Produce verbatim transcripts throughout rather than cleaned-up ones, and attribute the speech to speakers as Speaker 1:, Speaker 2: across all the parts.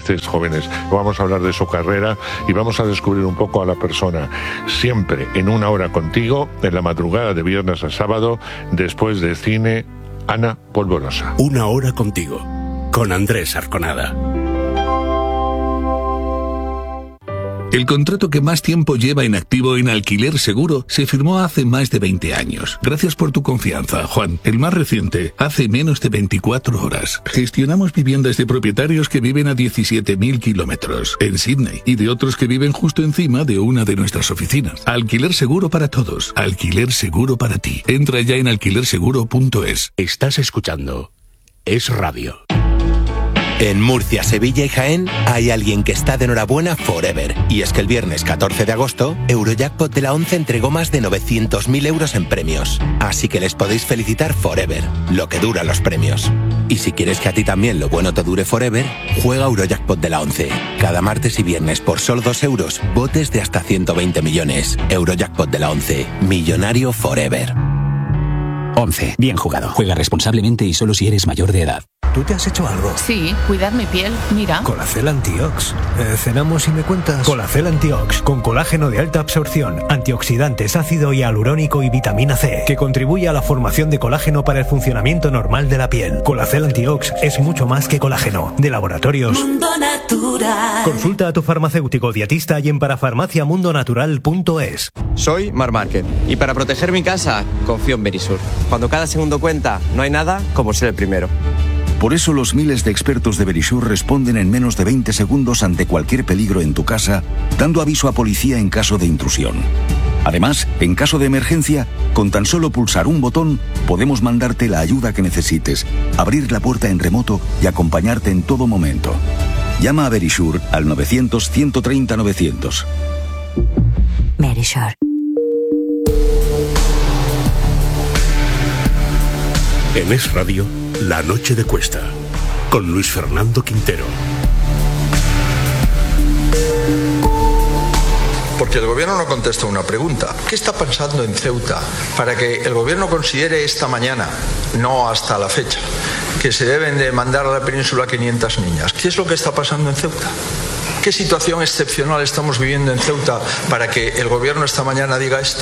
Speaker 1: actrices jóvenes. Vamos a hablar de su carrera y vamos a descubrir un poco a la persona. Siempre en Una Hora Contigo, en la madrugada de viernes a sábado, después de cine, Ana Polvorosa.
Speaker 2: Una Hora Contigo, con Andrés Arconada.
Speaker 3: El contrato que más tiempo lleva en activo en Alquiler Seguro se firmó hace más de veinte años. Gracias por tu confianza, Juan. El más reciente, hace menos de veinticuatro horas. Gestionamos viviendas de propietarios que viven a diecisiete mil kilómetros en Sydney y de otros que viven justo encima de una de nuestras oficinas. Alquiler Seguro para todos. Alquiler Seguro para ti. Entra ya en alquiler seguro punto es.
Speaker 2: Estás escuchando Es Radio.
Speaker 4: En Murcia, Sevilla y Jaén hay alguien que está de enhorabuena forever. Y es que el viernes catorce de agosto, Eurojackpot de la ONCE entregó más de novecientos mil euros en premios. Así que les podéis felicitar forever, lo que dura los premios. Y si quieres que a ti también lo bueno te dure forever, juega Eurojackpot de la ONCE. Cada martes y viernes por solo dos euros, botes de hasta ciento veinte millones. Eurojackpot de la ONCE, millonario forever.
Speaker 5: once. Bien jugado. Juega responsablemente y solo si eres mayor de edad.
Speaker 6: ¿Tú te has hecho algo?
Speaker 7: Sí, cuidar mi piel, mira.
Speaker 6: Colacel Antiox. Eh, ¿Cenamos y me cuentas? Colacel Antiox, con colágeno de alta absorción, antioxidantes, ácido hialurónico y vitamina C, que contribuye a la formación de colágeno para el funcionamiento normal de la piel. Colacel Antiox es mucho más que colágeno. De Laboratorios
Speaker 8: Mundo Natural.
Speaker 6: Consulta a tu farmacéutico dietista y en parafarmacia mundo natural punto es.
Speaker 9: Soy Mar Márquez y para proteger mi casa confío en Verisur. Cuando cada segundo cuenta, no hay nada como ser el primero.
Speaker 10: Por eso los miles de expertos de Verisur responden en menos de veinte segundos ante cualquier peligro en tu casa, dando aviso a policía en caso de intrusión. Además, en caso de emergencia, con tan solo pulsar un botón, podemos mandarte la ayuda que necesites, abrir la puerta en remoto y acompañarte en todo momento. Llama a Verisur al novecientos, ciento treinta, novecientos.
Speaker 8: Verisur.
Speaker 2: En Es Radio, La Noche de Cuesta, con Luis Fernando Quintero.
Speaker 11: Porque el gobierno no contesta una pregunta. ¿Qué está pasando en Ceuta para que el gobierno considere esta mañana, no hasta la fecha, que se deben de mandar a la península quinientas niñas? ¿Qué es lo que está pasando en Ceuta? ¿Qué situación excepcional estamos viviendo en Ceuta para que el gobierno esta mañana diga esto?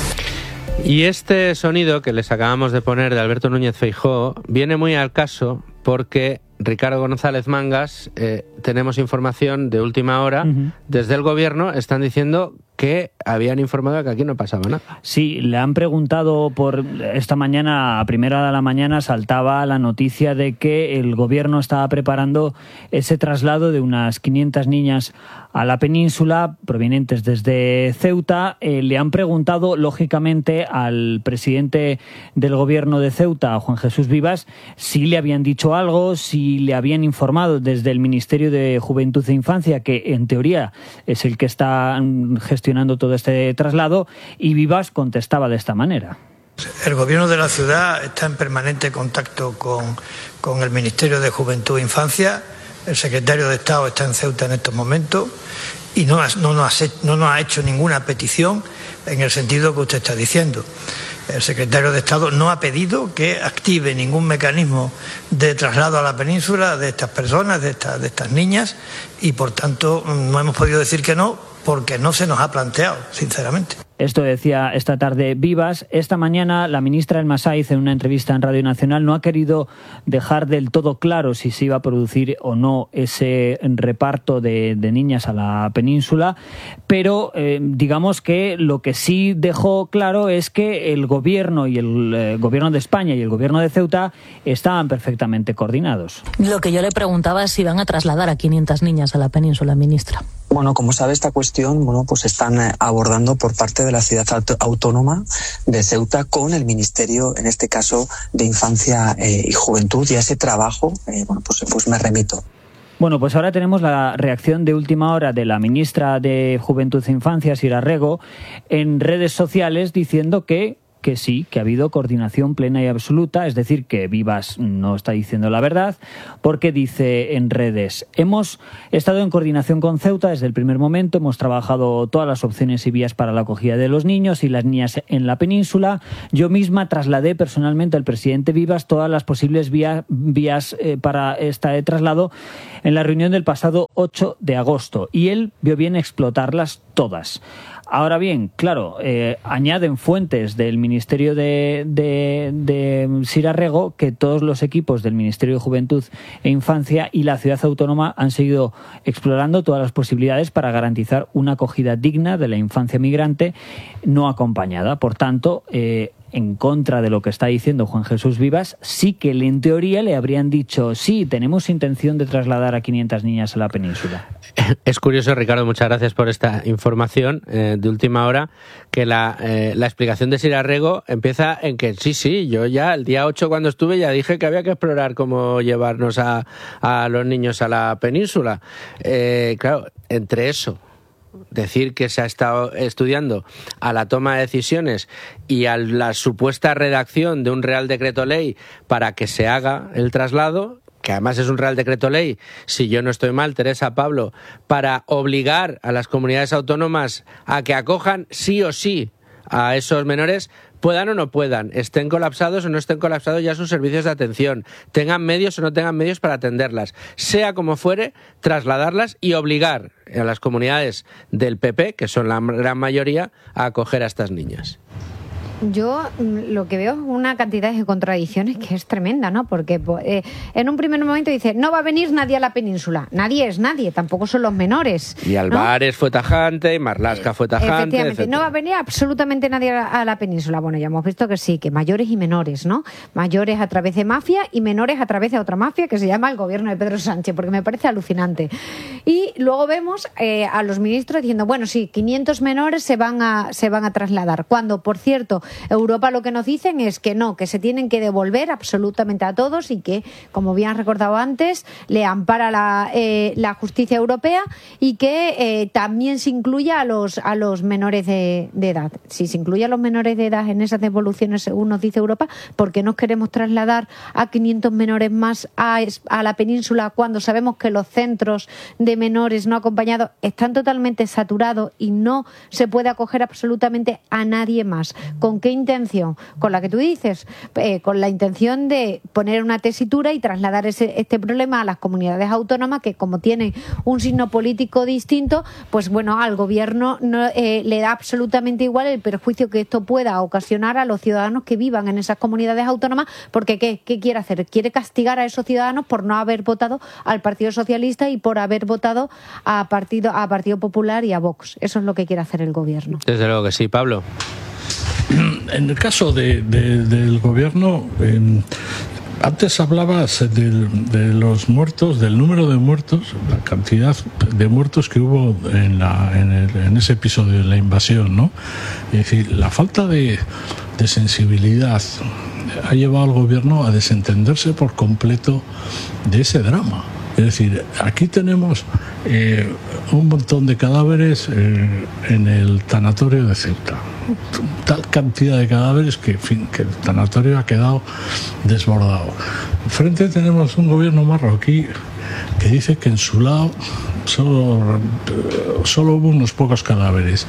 Speaker 12: Y este sonido que les acabamos de poner de Alberto Núñez Feijóo viene muy al caso porque Ricardo González Mangas, eh, tenemos información de última hora, uh-huh. Desde el gobierno están diciendo que habían informado que aquí no pasaba nada.
Speaker 13: Sí, le han preguntado por esta mañana, a primera hora de la mañana, saltaba la noticia de que el gobierno estaba preparando ese traslado de unas quinientas niñas a la península, provenientes desde Ceuta. Eh, le han preguntado, lógicamente, al presidente del gobierno de Ceuta, Juan Jesús Vivas, si le habían dicho algo, si le habían informado desde el Ministerio de Juventud e Infancia, que en teoría es el que está gestionando todo este traslado, y Vivas contestaba de esta manera.
Speaker 14: El gobierno de la ciudad está en permanente contacto con, con el Ministerio de Juventud e Infancia. El secretario de Estado está en Ceuta en estos momentos y no, no, nos, ha, no nos ha hecho ninguna petición en el sentido que usted está diciendo. El secretario de Estado no ha pedido que active ningún mecanismo de traslado a la península de estas personas, de, esta, de estas niñas, y por tanto no hemos podido decir que no, porque no se nos ha planteado, sinceramente.
Speaker 13: Esto decía esta tarde Vivas. Esta mañana la ministra El Masaiz, en una entrevista en Radio Nacional, no ha querido dejar del todo claro si se iba a producir o no ese reparto de, de niñas a la península, pero eh, digamos que lo que sí dejó claro es que el gobierno y el eh, gobierno de España y el gobierno de Ceuta estaban perfectamente coordinados.
Speaker 15: Lo que yo le preguntaba es si van a trasladar a quinientas niñas a la península, ministra.
Speaker 16: Bueno, como sabe, esta cuestión, bueno, pues están abordando por parte de la ciudad autónoma de Ceuta con el Ministerio, en este caso, de Infancia eh, y Juventud, y a ese trabajo, eh, bueno, pues, pues me remito.
Speaker 13: Bueno, pues ahora tenemos la reacción de última hora de la ministra de Juventud e Infancia, Sira Rego, en redes sociales diciendo que que sí, que ha habido coordinación plena y absoluta, es decir, que Vivas no está diciendo la verdad, porque dice en redes: hemos estado en coordinación con Ceuta desde el primer momento, hemos trabajado todas las opciones y vías para la acogida de los niños y las niñas en la península. Yo misma trasladé personalmente al presidente Vivas todas las posibles vía, vías eh, para este traslado en la reunión del pasado ocho de agosto, y él vio bien explotarlas todas. Ahora bien, claro, eh, añaden fuentes del Ministerio de, de, de Sira Rego que todos los equipos del Ministerio de Juventud e Infancia y la Ciudad Autónoma han seguido explorando todas las posibilidades para garantizar una acogida digna de la infancia migrante no acompañada. Por tanto, eh, en contra de lo que está diciendo Juan Jesús Vivas, sí que en teoría le habrían dicho: sí, tenemos intención de trasladar a quinientas niñas a la península.
Speaker 12: Es curioso, Ricardo, muchas gracias por esta información eh, de última hora, que la, eh, la explicación de Sira Rego empieza en que sí, sí, yo ya el día ocho cuando estuve ya dije que había que explorar cómo llevarnos a, a los niños a la península. Eh, claro, entre eso, decir que se ha estado estudiando a la toma de decisiones y a la supuesta redacción de un Real Decreto Ley para que se haga el traslado, que además es un Real Decreto Ley, si yo no estoy mal, Teresa, Pablo, para obligar a las comunidades autónomas a que acojan sí o sí a esos menores, puedan o no puedan, estén colapsados o no estén colapsados ya sus servicios de atención, tengan medios o no tengan medios para atenderlas, sea como fuere, trasladarlas y obligar a las comunidades del P P, que son la gran mayoría, a acoger a estas niñas.
Speaker 8: Yo lo que veo es una cantidad de contradicciones que es tremenda, ¿no? Porque eh, en un primer momento dice: no va a venir nadie a la península. Nadie es nadie, tampoco son los menores,
Speaker 12: y Álvarez, ¿no?, fue tajante, y Marlaska fue tajante.
Speaker 8: Efectivamente,
Speaker 12: etcétera.
Speaker 8: No va a venir absolutamente nadie a la, a la península. Bueno, ya hemos visto que sí, que mayores y menores, ¿no? Mayores a través de mafia y menores a través de otra mafia que se llama el gobierno de Pedro Sánchez, porque me parece alucinante. Y luego vemos eh, a los ministros diciendo: bueno, sí, quinientos menores se van a, se van a trasladar. Cuando, por cierto, Europa lo que nos dicen es que no, que se tienen que devolver absolutamente a todos y que, como bien has recordado antes, le ampara la, eh, la justicia europea, y que eh, también se incluya a los, a los menores de, de edad. Si se incluye a los menores de edad en esas devoluciones, según nos dice Europa, ¿por qué nos queremos trasladar a quinientos menores más a, a la península cuando sabemos que los centros de menores no acompañados están totalmente saturados y no se puede acoger absolutamente a nadie más? ¿Con qué intención? Con la que tú dices, eh, con la intención de poner una tesitura y trasladar ese, este problema a las comunidades autónomas, que como tienen un signo político distinto, pues bueno, al gobierno no, eh, le da absolutamente igual el perjuicio que esto pueda ocasionar a los ciudadanos que vivan en esas comunidades autónomas, porque ¿qué, qué quiere hacer? Quiere castigar a esos ciudadanos por no haber votado al Partido Socialista y por haber votado a Partido, a Partido Popular y a Vox. Eso es lo que quiere hacer el gobierno.
Speaker 12: Desde luego que sí, Pablo.
Speaker 17: En el caso de, de, del gobierno, eh, antes hablabas del, de los muertos, del número de muertos, la cantidad de muertos que hubo en, la, en, el, en ese episodio de la invasión, ¿no? Es decir, la falta de, de sensibilidad ha llevado al gobierno a desentenderse por completo de ese drama. Es decir, aquí tenemos eh, un montón de cadáveres eh, en el tanatorio de Ceuta. Tal cantidad de cadáveres que, en fin, que el tanatorio ha quedado desbordado. Enfrente tenemos un gobierno marroquí que dice que en su lado solo, solo hubo unos pocos cadáveres.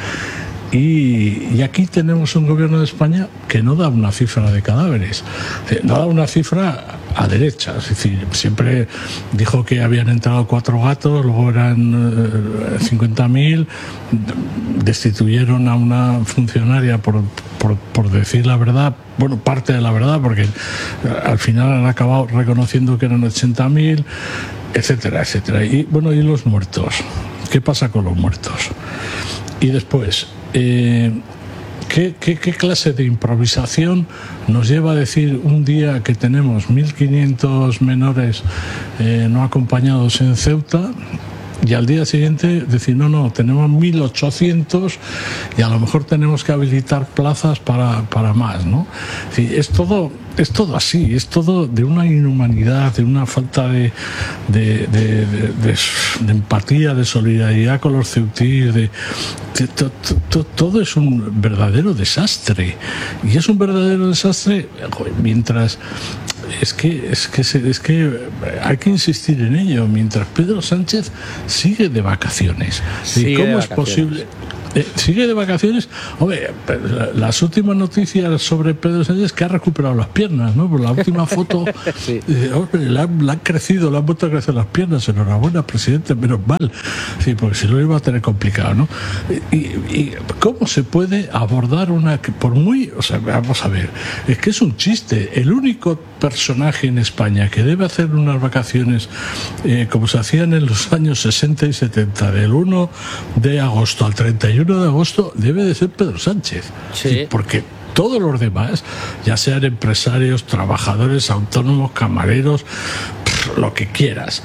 Speaker 17: Y, y aquí tenemos un gobierno de España que no da una cifra de cadáveres, no da una cifra a derecha, es decir, siempre dijo que habían entrado cuatro gatos, luego eran eh, cincuenta mil, destituyeron a una funcionaria por, por, por decir la verdad, bueno, parte de la verdad, porque al final han acabado reconociendo que eran ochenta mil, etcétera, etcétera. Y bueno, ¿y los muertos? ¿Qué pasa con los muertos? Y después, eh, ¿qué, qué, ¿qué clase de improvisación nos lleva a decir un día que tenemos mil quinientos menores eh, no acompañados en Ceuta, y al día siguiente decir, no, no, tenemos mil ochocientos y a lo mejor tenemos que habilitar plazas para, para más, ¿no? Sí, es todo, es todo así, es todo de una inhumanidad, de una falta de, de, de, de, de, de empatía, de solidaridad con los ceutíes, de, de, to, to, todo es un verdadero desastre, y es un verdadero desastre mientras es que es que es que hay que insistir en ello, mientras Pedro Sánchez sigue de vacaciones.
Speaker 12: Sigue
Speaker 17: ¿Y cómo
Speaker 12: de
Speaker 17: es
Speaker 12: vacaciones.
Speaker 17: posible? Eh, sigue de vacaciones. Hombre, las últimas noticias sobre Pedro Sánchez es que ha recuperado las piernas, ¿no? Por la última foto,
Speaker 12: sí.
Speaker 17: eh, hombre, le, han, le han crecido, le han vuelto a crecer las piernas. Enhorabuena, presidente, menos mal. Sí, porque si no lo iba a tener complicado, ¿no? Y, y cómo se puede abordar una, por muy, o sea, vamos a ver, es que es un chiste. El único personaje en España que debe hacer unas vacaciones eh, como se hacían en los años sesenta y setenta, del uno de agosto al treinta y uno de agosto, debe de ser Pedro Sánchez.
Speaker 12: Sí.
Speaker 17: Porque todos los demás, ya sean empresarios, trabajadores, autónomos, camareros, pff, lo que quieras,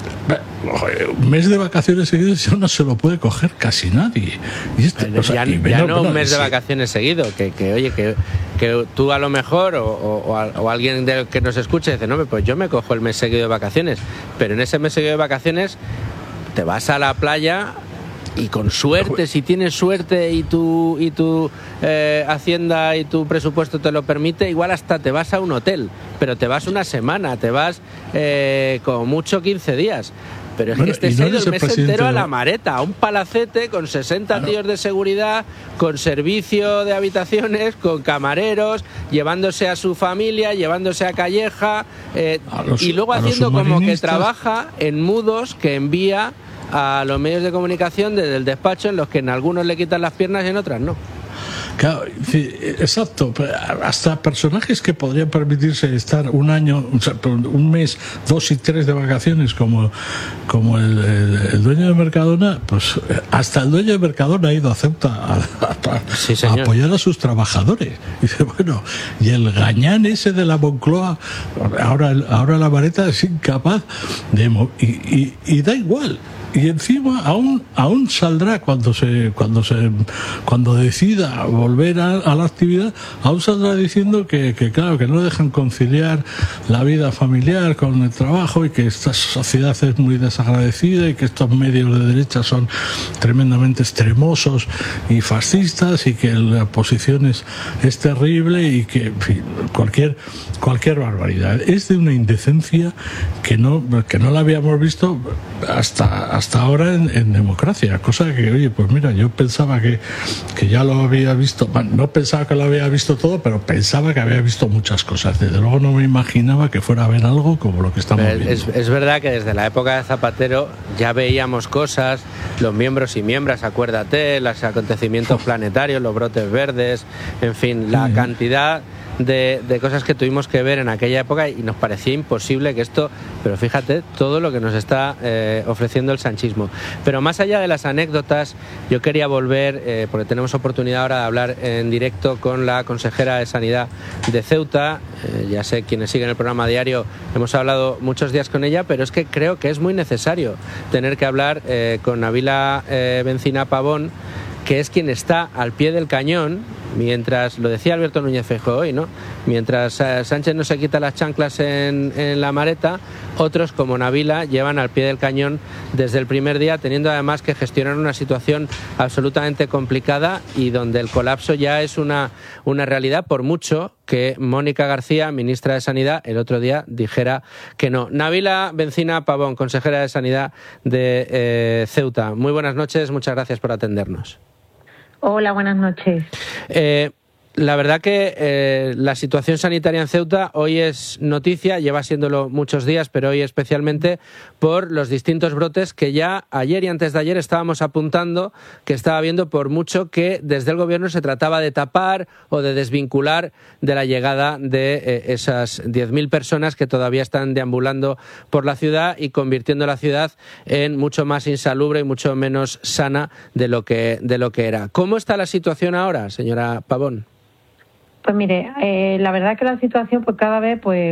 Speaker 17: un mes de vacaciones seguidas ya no se lo puede coger casi nadie. Y este,
Speaker 12: ya,
Speaker 17: o sea,
Speaker 12: ya
Speaker 17: y
Speaker 12: no
Speaker 17: menos,
Speaker 12: un mes
Speaker 17: sí.
Speaker 12: de vacaciones seguido, que, que oye, que, que tú a lo mejor o, o, o alguien de, que nos escuche dice, no, pues yo me cojo el mes seguido de vacaciones, pero en ese mes seguido de vacaciones te vas a la playa y con suerte, si tienes suerte y tu, y tu eh, hacienda y tu presupuesto te lo permite, igual hasta te vas a un hotel, pero te vas una semana, te vas eh, como mucho quince días. Pero es
Speaker 17: Bueno,
Speaker 12: que este
Speaker 17: y
Speaker 12: se ha
Speaker 17: no
Speaker 12: ido
Speaker 17: eres
Speaker 12: el
Speaker 17: el
Speaker 12: mes entero a
Speaker 17: presidente,
Speaker 12: la
Speaker 17: ¿no?
Speaker 12: Mareta, a un palacete con sesenta tíos de seguridad, con servicio de habitaciones, con camareros, llevándose a su familia, llevándose a Calleja, eh,
Speaker 17: A los-
Speaker 12: y luego
Speaker 17: a los
Speaker 12: haciendo como que
Speaker 17: submarinistas.
Speaker 12: trabaja en mudos que envía a los medios de comunicación desde el despacho, en los que en algunos le quitan las piernas y en otras no.
Speaker 17: Claro, sí, exacto. Hasta personajes que podrían permitirse estar un año, o sea, un mes, dos y tres de vacaciones, como, como el, el, el dueño de Mercadona, pues hasta el dueño de Mercadona ha ido a Ceuta a, a-
Speaker 12: Sí,
Speaker 17: a
Speaker 12: señor.
Speaker 17: apoyar a sus trabajadores. Y dice, bueno, y el gañán ese de la Moncloa, ahora, ahora la Mareta es incapaz de... mo- Y, y, y da igual. Y encima aún aún saldrá cuando se cuando se cuando decida volver a, a la actividad, aún saldrá diciendo que, que claro que no dejan conciliar la vida familiar con el trabajo y que esta sociedad es muy desagradecida y que estos medios de derecha son tremendamente extremosos y fascistas y que la oposición es, es terrible y que en fin, cualquier cualquier barbaridad. Es de una indecencia que no que no la habíamos visto hasta hasta ahora en, en democracia, cosa que, oye, pues mira, yo pensaba que, que ya lo había visto, bueno, no pensaba que lo había visto todo, pero pensaba que había visto muchas cosas. Desde luego no me imaginaba que fuera a ver algo como lo que estamos
Speaker 12: Es,
Speaker 17: viendo.
Speaker 12: es, es verdad que desde la época de Zapatero ya veíamos cosas, los miembros y miembros, acuérdate, los acontecimientos planetarios, los brotes verdes, en fin, la
Speaker 17: Sí.
Speaker 12: cantidad de, de cosas que tuvimos que ver en aquella época, y nos parecía imposible que esto, pero fíjate todo lo que nos está eh, ofreciendo el sanchismo. Pero más allá de las anécdotas, yo quería volver, eh, porque tenemos oportunidad ahora de hablar en directo con la consejera de Sanidad de Ceuta. Eh, ya sé, quienes siguen el programa diario, hemos hablado muchos días con ella, pero es que creo que es muy necesario tener que hablar eh, con Nabila eh, Bencina Pavón, que es quien está al pie del cañón, mientras, lo decía Alberto Núñez Feijóo hoy, ¿no? Mientras eh, Sánchez no se quita las chanclas en, en la Mareta, otros como Nabila llevan al pie del cañón desde el primer día, teniendo además que gestionar una situación absolutamente complicada y donde el colapso ya es una, una realidad, por mucho que Mónica García, ministra de Sanidad, el otro día dijera que no. Nabila Bencina Pavón, consejera de Sanidad de eh, Ceuta. Muy buenas noches, muchas gracias por atendernos.
Speaker 18: Hola, buenas noches.
Speaker 12: Eh, la verdad que eh, la situación sanitaria en Ceuta hoy es noticia, lleva siéndolo muchos días, pero hoy especialmente por los distintos brotes que ya ayer y antes de ayer estábamos apuntando que estaba habiendo, por mucho que desde el gobierno se trataba de tapar o de desvincular de la llegada de eh, esas diez mil personas que todavía están deambulando por la ciudad y convirtiendo la ciudad en mucho más insalubre y mucho menos sana de lo que, de lo que era. ¿Cómo está la situación ahora, señora Pavón?
Speaker 18: Pues mire, eh, la verdad que la situación pues cada vez, pues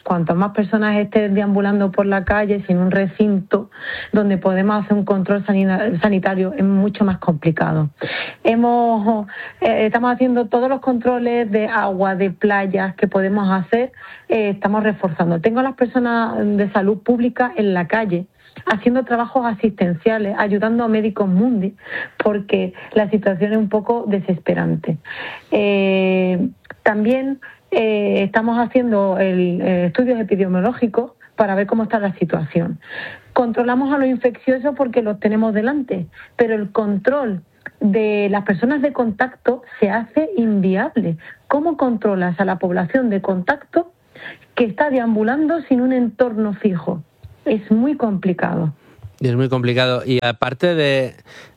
Speaker 18: cuanto más personas estén deambulando por la calle sin un recinto donde podemos hacer un control sanitario, es mucho más complicado. Hemos, eh, estamos haciendo todos los controles de agua, de playas que podemos hacer, eh, estamos reforzando. Tengo a las personas de salud pública en la calle haciendo trabajos asistenciales, ayudando a Médicos Mundi, porque la situación es un poco desesperante. Eh, también eh, estamos haciendo el, eh, estudios epidemiológicos para ver cómo está la situación. Controlamos a los infecciosos porque los tenemos delante, pero el control de las personas de contacto se hace inviable. ¿Cómo controlas a la población de contacto que está deambulando sin un entorno fijo? Es muy complicado.
Speaker 12: Es muy complicado. Y aparte de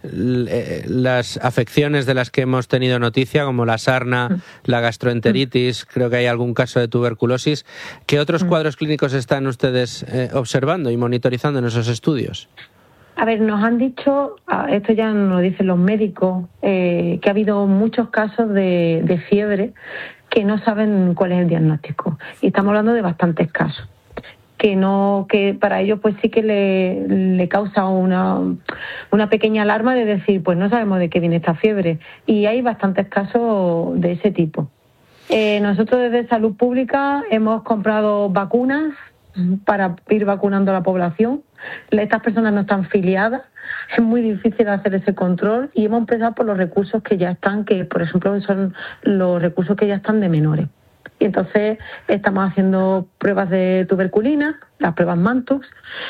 Speaker 12: las afecciones de las que hemos tenido noticia, como la sarna, la gastroenteritis, creo que hay algún caso de tuberculosis, ¿qué otros cuadros clínicos están ustedes eh, observando y monitorizando en esos estudios?
Speaker 18: A ver, nos han dicho, esto ya nos lo dicen los médicos, eh, que ha habido muchos casos de, de fiebre que no saben cuál es el diagnóstico. Y estamos hablando de bastantes casos. que no que para ellos pues sí que le, le causa una, una pequeña alarma de decir, pues no sabemos de qué viene esta fiebre. Y hay bastantes casos de ese tipo. Eh, nosotros desde Salud Pública hemos comprado vacunas para ir vacunando a la población. Estas personas no están filiadas, es muy difícil hacer ese control y hemos empezado por los recursos que ya están, que por ejemplo son los recursos que ya están de menores. Y entonces estamos haciendo pruebas de tuberculina, las pruebas Mantux,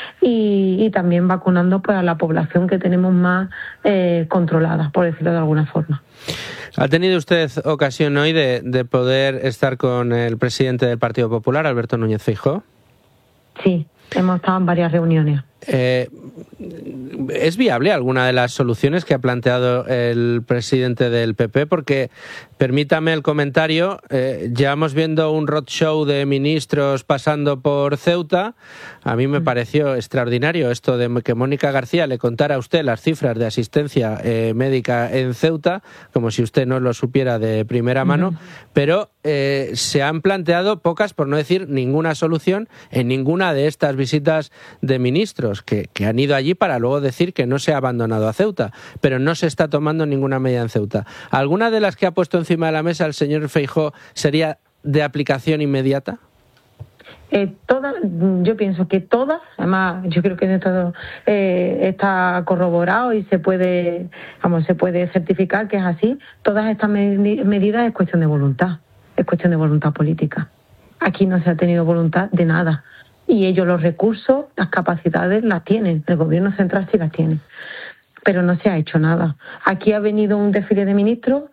Speaker 18: y, y también vacunando pues, a la población que tenemos más eh, controlada, por decirlo de alguna forma.
Speaker 12: ¿Ha tenido usted ocasión hoy de, de poder estar con el presidente del Partido Popular, Alberto Núñez Feijóo?
Speaker 18: Sí, hemos estado en varias reuniones.
Speaker 12: Eh, ¿Es viable alguna de las soluciones que ha planteado el presidente del P P? Porque, permítame el comentario, eh, llevamos viendo un roadshow de ministros pasando por Ceuta. A mí me pareció extraordinario esto de que Mónica García le contara a usted las cifras de asistencia eh, médica en Ceuta, como si usted no lo supiera de primera mano, uh-huh. pero eh, se han planteado pocas, por no decir ninguna solución, en ninguna de estas visitas de ministros. Que, que han ido allí para luego decir que no se ha abandonado a Ceuta, pero no se está tomando ninguna medida en Ceuta. ¿Alguna de las que ha puesto encima de la mesa el señor Feijóo sería de aplicación inmediata?
Speaker 18: Eh, todas, yo pienso que todas, además yo creo que esto eh, está corroborado y se puede, vamos, se puede certificar que es así. Todas estas med- medidas es cuestión de voluntad, es cuestión de voluntad política. Aquí no se ha tenido voluntad de nada. Y ellos los recursos, las capacidades las tienen, el gobierno central sí las tiene, pero no se ha hecho nada. Aquí ha venido un desfile de ministros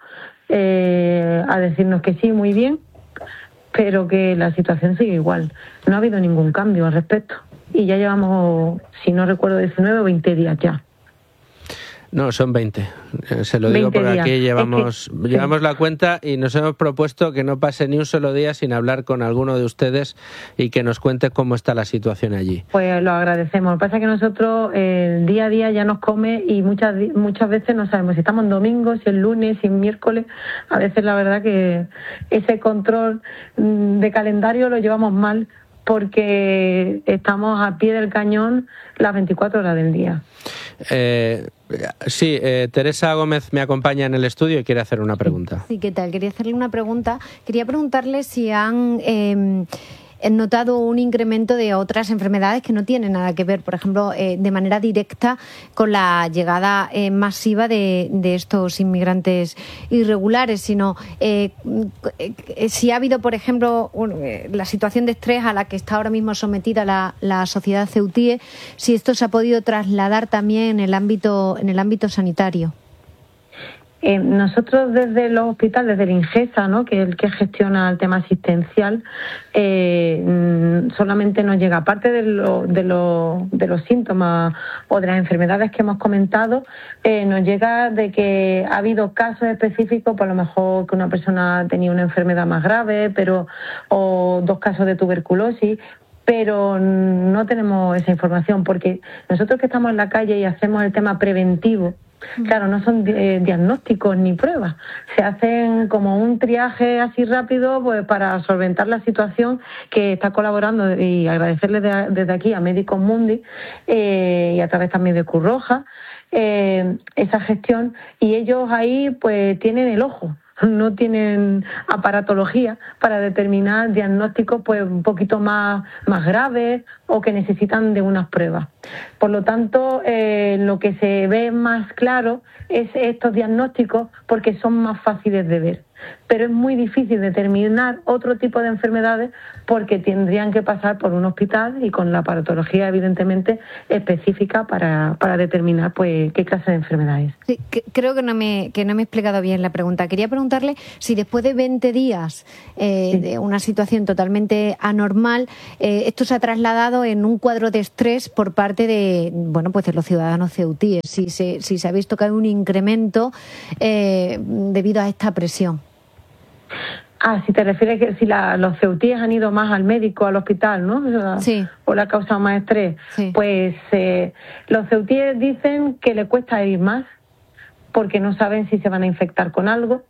Speaker 18: eh, a decirnos que sí, muy bien, pero que la situación sigue igual. No ha habido ningún cambio al respecto. Y ya llevamos, si no recuerdo, diecinueve o veinte días ya.
Speaker 12: No, son veinte. Se lo digo porque días. Aquí llevamos, es que, llevamos sí. la cuenta y nos hemos propuesto que no pase ni un solo día sin hablar con alguno de ustedes y que nos cuente cómo está la situación allí.
Speaker 18: Pues lo agradecemos. Lo que pasa es que nosotros el día a día ya nos come y muchas muchas veces no sabemos si estamos en domingo, si es lunes, si es miércoles. A veces la verdad que ese control de calendario lo llevamos mal porque estamos a pie del cañón las veinticuatro horas del día.
Speaker 12: Eh, sí, eh, Teresa Gómez me acompaña en el estudio y quiere hacer una pregunta.
Speaker 8: Sí, ¿qué tal? Quería hacerle una pregunta. Quería preguntarle si han eh, notado un incremento de otras enfermedades que no tienen nada que ver, por ejemplo, eh, de manera directa con la llegada eh, masiva de, de estos inmigrantes irregulares, sino eh, eh, si ha habido, por ejemplo, un, eh, la situación de estrés a la que está ahora mismo sometida la, la sociedad ceutíe, si esto se ha podido trasladar también en el ámbito, en el ámbito sanitario.
Speaker 18: Eh, nosotros desde los hospitales, desde el INGESA, ¿no?, que es el que gestiona el tema asistencial, eh, solamente nos llega, aparte de, lo, de, lo, de los síntomas o de las enfermedades que hemos comentado, eh, nos llega de que ha habido casos específicos, por lo mejor que una persona tenía una enfermedad más grave, pero o dos casos de tuberculosis, pero no tenemos esa información porque nosotros que estamos en la calle y hacemos el tema preventivo, Claro, no son eh, diagnósticos ni pruebas. Se hacen como un triaje así rápido pues para solventar la situación, que está colaborando, y agradecerle de, desde aquí a Médicos Mundi eh, y a través también de Cruz Roja eh, esa gestión, y ellos ahí pues tienen el ojo. No tienen aparatología para determinar diagnósticos pues un poquito más, más graves o que necesitan de unas pruebas. Por lo tanto, eh, lo que se ve más claro es estos diagnósticos porque son más fáciles de ver. Pero es muy difícil determinar otro tipo de enfermedades porque tendrían que pasar por un hospital y con la aparatología evidentemente específica para, para determinar pues qué clase de enfermedad es.
Speaker 8: Sí, que, creo que no, me, que no me he explicado bien la pregunta. Quería preguntarle si después de veinte días eh, sí. de una situación totalmente anormal, eh, esto se ha trasladado en un cuadro de estrés por parte de, bueno, pues de los ciudadanos ceutíes, si se, si se ha visto que hay un incremento eh, debido a esta presión.
Speaker 18: Ah, si te refieres que si la, los ceutíes han ido más al médico, al hospital, ¿no? O sea,
Speaker 8: sí.
Speaker 18: O le ha causado más estrés. Sí. Pues eh, los ceutíes dicen que le cuesta ir más porque no saben si se van a infectar con algo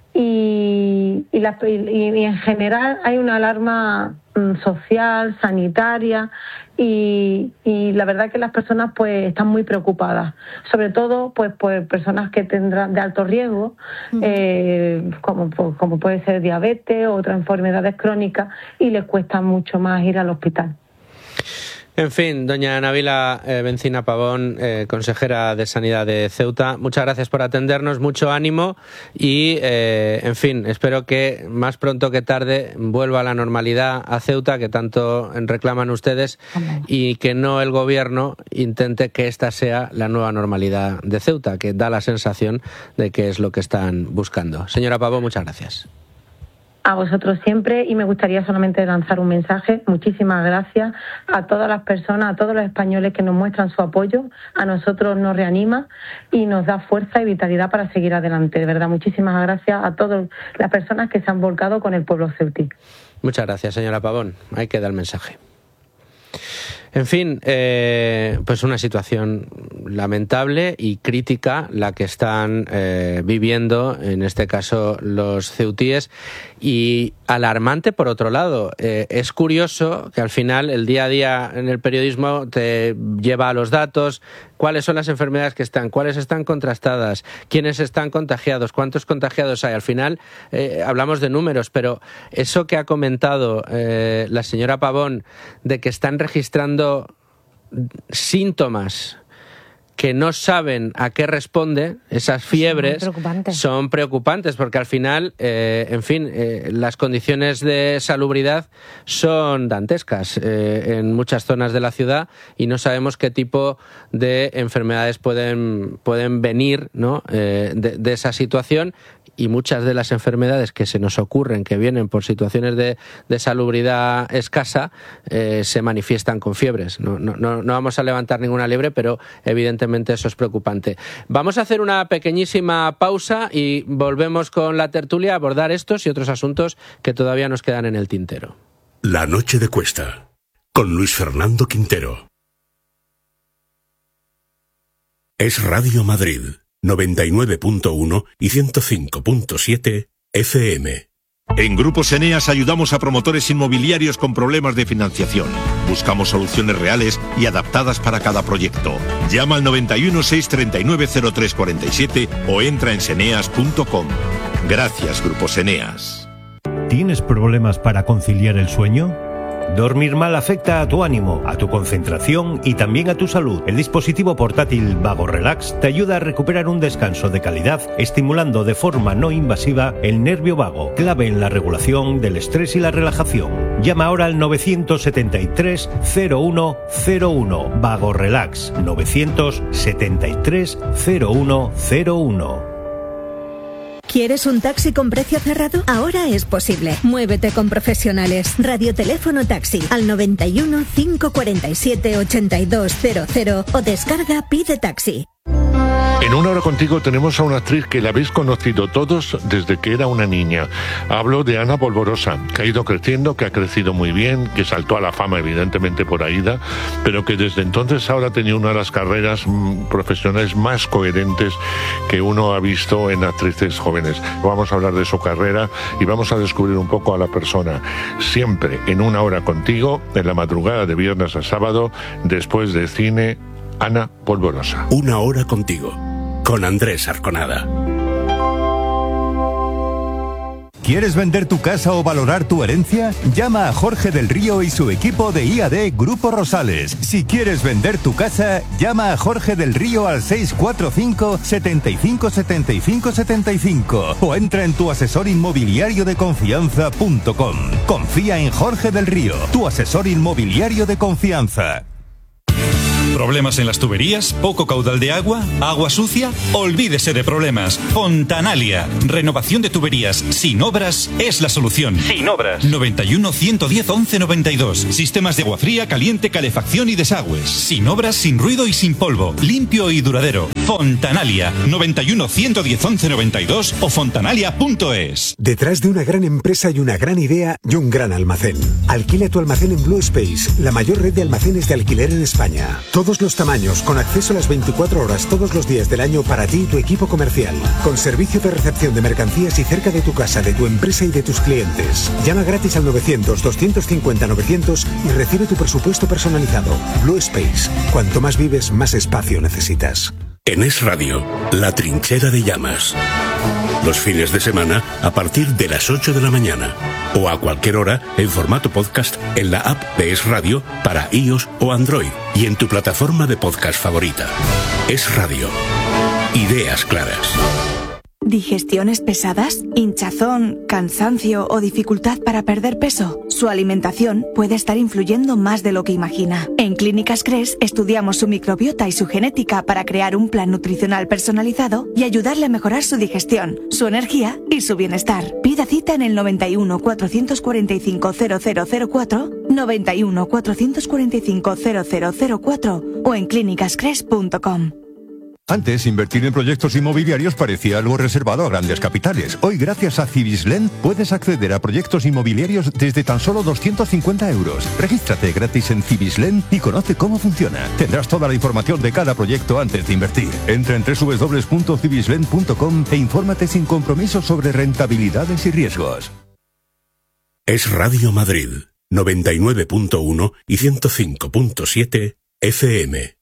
Speaker 18: y, y, la, y, y en general hay una alarma mm, social, sanitaria y, y la verdad que las personas pues están muy preocupadas, sobre todo pues por personas que tendrán de alto riesgo, uh-huh. eh, como, como puede ser diabetes o otras enfermedades crónicas, y les cuesta mucho más ir al hospital.
Speaker 12: En fin, doña Nabila eh, Bencina Pavón, eh, consejera de Sanidad de Ceuta, muchas gracias por atendernos, mucho ánimo y, eh, en fin, espero que más pronto que tarde vuelva a la normalidad a Ceuta, que tanto reclaman ustedes, Amén. Y que no el Gobierno intente que esta sea la nueva normalidad de Ceuta, que da la sensación de que es lo que están buscando. Señora Pavón, muchas gracias.
Speaker 18: A vosotros siempre, y me gustaría solamente lanzar un mensaje. Muchísimas gracias a todas las personas, a todos los españoles que nos muestran su apoyo. A nosotros nos reanima y nos da fuerza y vitalidad para seguir adelante. De verdad, muchísimas gracias a todas las personas que se han volcado con el pueblo ceutí.
Speaker 12: Muchas gracias, señora Pavón. Ahí queda el mensaje. En fin, eh, pues una situación lamentable y crítica la que están eh, viviendo, en este caso, los ceutíes, y alarmante por otro lado. Eh, es curioso que al final el día a día en el periodismo te lleva a los datos, cuáles son las enfermedades que están, cuáles están contrastadas, quiénes están contagiados, cuántos contagiados hay. Al final eh, hablamos de números, pero eso que ha comentado eh, la señora Pavón, de que están registrando síntomas que no saben a qué responde, esas fiebres,
Speaker 8: preocupantes.
Speaker 12: son preocupantes porque al final, eh, en fin, eh, las condiciones de salubridad son dantescas eh, en muchas zonas de la ciudad y no sabemos qué tipo de enfermedades pueden, pueden venir, ¿no? eh, de, de esa situación. Y muchas de las enfermedades que se nos ocurren, que vienen por situaciones de, de salubridad escasa, eh, se manifiestan con fiebres. No, no, no, no vamos a levantar ninguna liebre, pero evidentemente eso es preocupante. Vamos a hacer una pequeñísima pausa y volvemos con la tertulia a abordar estos y otros asuntos que todavía nos quedan en el tintero.
Speaker 2: La noche de Cuesta, con Luis Fernando Quintero. Es Radio Madrid. noventa y nueve punto uno y ciento cinco punto siete F M.
Speaker 19: En Grupos Eneas ayudamos a promotores inmobiliarios con problemas de financiación. Buscamos soluciones reales y adaptadas para cada proyecto. Llama al noventa y uno, seiscientos treinta y nueve, cero tres cuarenta y siete o entra en seneas punto com. Gracias, Grupos Eneas.
Speaker 6: ¿Tienes problemas para conciliar el sueño? Dormir mal afecta a tu ánimo, a tu concentración y también a tu salud. El dispositivo portátil Vago Relax te ayuda a recuperar un descanso de calidad, estimulando de forma no invasiva el nervio vago, clave en la regulación del estrés y la relajación. Llama ahora al novecientos setenta y tres, cero uno cero uno. Vago Relax, novecientos setenta y tres, cero uno cero uno.
Speaker 20: ¿Quieres un taxi con precio cerrado? Ahora es posible. Muévete con profesionales. Radioteléfono Taxi al noventa y uno, cinco cuarenta y siete, ochenta y dos cero cero o descarga Pide Taxi.
Speaker 1: En Una Hora Contigo tenemos a una actriz que la habéis conocido todos desde que era una niña. Hablo de Ana Polvorosa, que ha ido creciendo, que ha crecido muy bien, que saltó a la fama evidentemente por Aída, pero que desde entonces ahora ha tenido una de las carreras mm, profesionales más coherentes que uno ha visto en actrices jóvenes. Vamos a hablar de su carrera y vamos a descubrir un poco a la persona. Siempre en Una Hora Contigo, en la madrugada de viernes a sábado, después de cine, Ana Polvorosa.
Speaker 2: Una Hora Contigo, con Andrés Arconada.
Speaker 21: ¿Quieres vender tu casa o valorar tu herencia? Llama a Jorge del Río y su equipo de I A D Grupo Rosales. Si quieres vender tu casa, llama a Jorge del Río al seis cuatro cinco, setenta y cinco, setenta y cinco, setenta y cinco o entra en tu asesor inmobiliario de confianza punto com. Confía en Jorge del Río, tu asesor inmobiliario de confianza.
Speaker 22: ¿Problemas en las tuberías? ¿Poco caudal de agua? ¿Agua sucia? Olvídese de problemas. Fontanalia. Renovación de tuberías sin obras es la solución. Sin obras. noventa y uno, ciento diez, once noventa y dos. Sistemas de agua fría, caliente, calefacción y desagües. Sin obras, sin ruido y sin polvo. Limpio y duradero. Fontanalia. noventa y uno, ciento diez, once noventa y dos o fontanalia punto es.
Speaker 23: Detrás de una gran empresa y una gran idea y un gran almacén. Alquila tu almacén en Blue Space, la mayor red de almacenes de alquiler en España. Todos los tamaños, con acceso a las veinticuatro horas todos los días del año para ti y tu equipo comercial. Con servicio de recepción de mercancías y cerca de tu casa, de tu empresa y de tus clientes. Llama gratis al novecientos, doscientos cincuenta, novecientos y recibe tu presupuesto personalizado. Blue Space. Cuanto más vives, más espacio necesitas.
Speaker 2: En Es Radio, La Trinchera de Llamas. Los fines de semana a partir de las ocho de la mañana. O a cualquier hora en formato podcast en la app de Es Radio para iOS o Android y en tu plataforma de podcast favorita. Es Radio. Ideas claras.
Speaker 24: ¿Digestiones pesadas? ¿Hinchazón, cansancio o dificultad para perder peso? Su alimentación puede estar influyendo más de lo que imagina. En Clínicas Cres estudiamos su microbiota y su genética para crear un plan nutricional personalizado y ayudarle a mejorar su digestión, su energía y su bienestar. Pida cita en el noventa y uno, cuatrocientos cuarenta y cinco, cero cero cero cuatro, noventa y uno, cuatrocientos cuarenta y cinco, cero cero cero cuatro o en clínicas cres punto com.
Speaker 21: Antes, invertir en proyectos inmobiliarios parecía algo reservado a grandes capitales. Hoy, gracias a Cibislen, puedes acceder a proyectos inmobiliarios desde tan solo doscientos cincuenta euros. Regístrate gratis en Cibislen y conoce cómo funciona. Tendrás toda la información de cada proyecto antes de invertir. Entra en doble u doble u doble u punto cibislen punto com e infórmate sin compromiso sobre rentabilidades y riesgos.
Speaker 2: Es Radio Madrid, noventa y nueve punto uno y ciento cinco punto siete F M.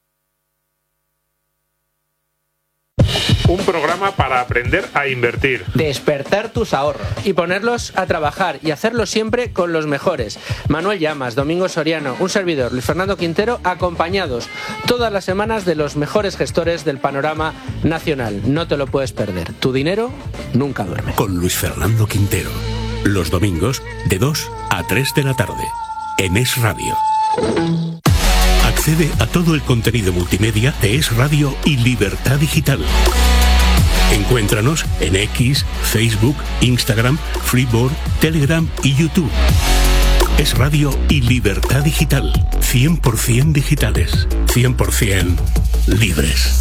Speaker 1: Un programa para aprender a invertir.
Speaker 12: Despertar tus ahorros y ponerlos a trabajar y hacerlo siempre con los mejores. Manuel Llamas, Domingo Soriano, un servidor, Luis Fernando Quintero, acompañados todas las semanas de los mejores gestores del panorama nacional. No te lo puedes perder. Tu dinero nunca duerme.
Speaker 2: Con Luis Fernando Quintero. Los domingos de dos a tres de la tarde. En Es Radio. Accede a todo el contenido multimedia de Es Radio y Libertad Digital. Encuéntranos en X, Facebook, Instagram, Freeboard, Telegram y YouTube. Es Radio y Libertad Digital. cien por ciento digitales. cien por ciento libres.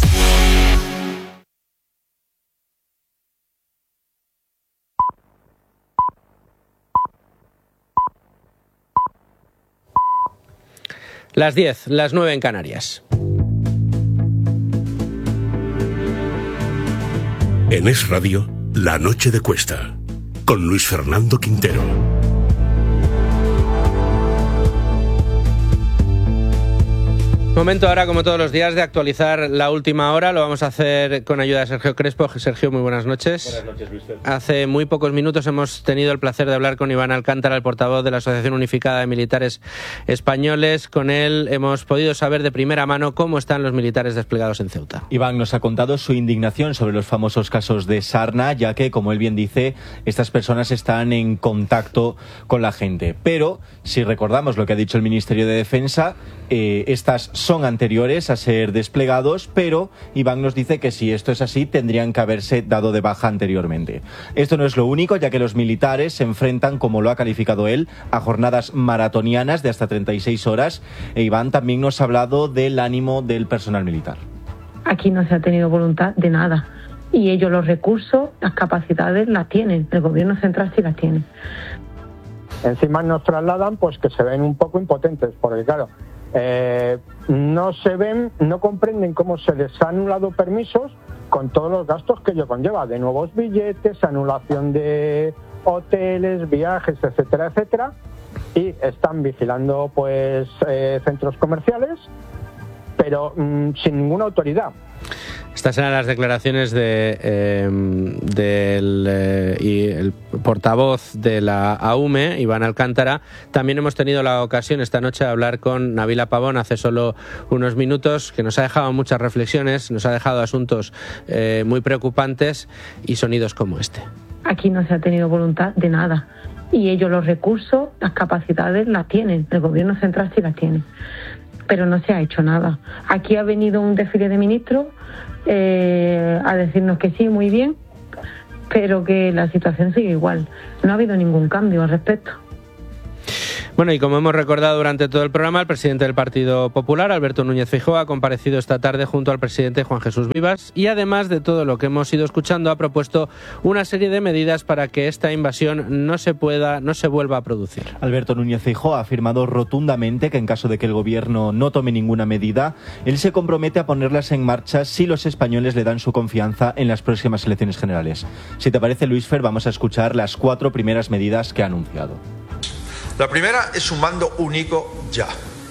Speaker 12: Las diez, las nueve en Canarias.
Speaker 2: En Es Radio, La Noche de Cuesta, con Luis Fernando Quintero.
Speaker 12: Momento ahora, como todos los días, de actualizar la última hora. Lo vamos a hacer con ayuda de Sergio Crespo. Sergio, muy buenas noches.
Speaker 25: Buenas noches, Luis Fer.
Speaker 12: Hace muy pocos minutos hemos tenido el placer de hablar con Iván Alcántara, el portavoz de la Asociación Unificada de Militares Españoles. Con él hemos podido saber de primera mano cómo están los militares desplegados en Ceuta.
Speaker 25: Iván nos ha contado su indignación sobre los famosos casos de Sarna, ya que, como él bien dice, estas personas están en contacto con la gente. Pero, si recordamos lo que ha dicho el Ministerio de Defensa, eh, estas son anteriores a ser desplegados, pero Iván nos dice que si esto es así, tendrían que haberse dado de baja anteriormente. Esto no es lo único, ya que los militares se enfrentan, como lo ha calificado él, a jornadas maratonianas de hasta treinta y seis horas. E Iván también nos ha hablado del ánimo del personal militar.
Speaker 18: Aquí no se ha tenido voluntad de nada. Y ellos los recursos, las capacidades las tienen. El gobierno central sí las tiene.
Speaker 3: Encima nos trasladan pues que se ven un poco impotentes, porque claro, eh, no se ven, no comprenden cómo se les ha anulado permisos con todos los gastos que ello conlleva, de nuevos billetes, anulación de hoteles, viajes, etcétera, etcétera, y están vigilando pues eh, centros comerciales, pero mmm, sin ninguna autoridad.
Speaker 12: Estas eran las declaraciones de, eh, del eh, y el portavoz de la A U M E, Iván Alcántara. También hemos tenido la ocasión esta noche de hablar con Nabila Pavón hace solo unos minutos, que nos ha dejado muchas reflexiones, nos ha dejado asuntos eh, muy preocupantes y sonidos como este.
Speaker 18: Aquí no se ha tenido voluntad de nada. Y ellos los recursos, las capacidades las tienen. El gobierno central sí las tiene. Pero no se ha hecho nada. Aquí ha venido un desfile de ministros eh, a decirnos que sí, muy bien, pero que la situación sigue igual. No ha habido ningún cambio al respecto.
Speaker 12: Bueno, y como hemos recordado durante todo el programa, el presidente del Partido Popular, Alberto Núñez Feijóo, ha comparecido esta tarde junto al presidente Juan Jesús Vivas y, además de todo lo que hemos ido escuchando, ha propuesto una serie de medidas para que esta invasión no se pueda, no se vuelva a producir.
Speaker 25: Alberto Núñez Feijóo ha afirmado rotundamente que en caso de que el gobierno no tome ninguna medida, él se compromete a ponerlas en marcha si los españoles le dan su confianza en las próximas elecciones generales. Si te parece, Luisfer, vamos a escuchar las cuatro primeras medidas que ha anunciado.
Speaker 11: La primera es un mando único ya.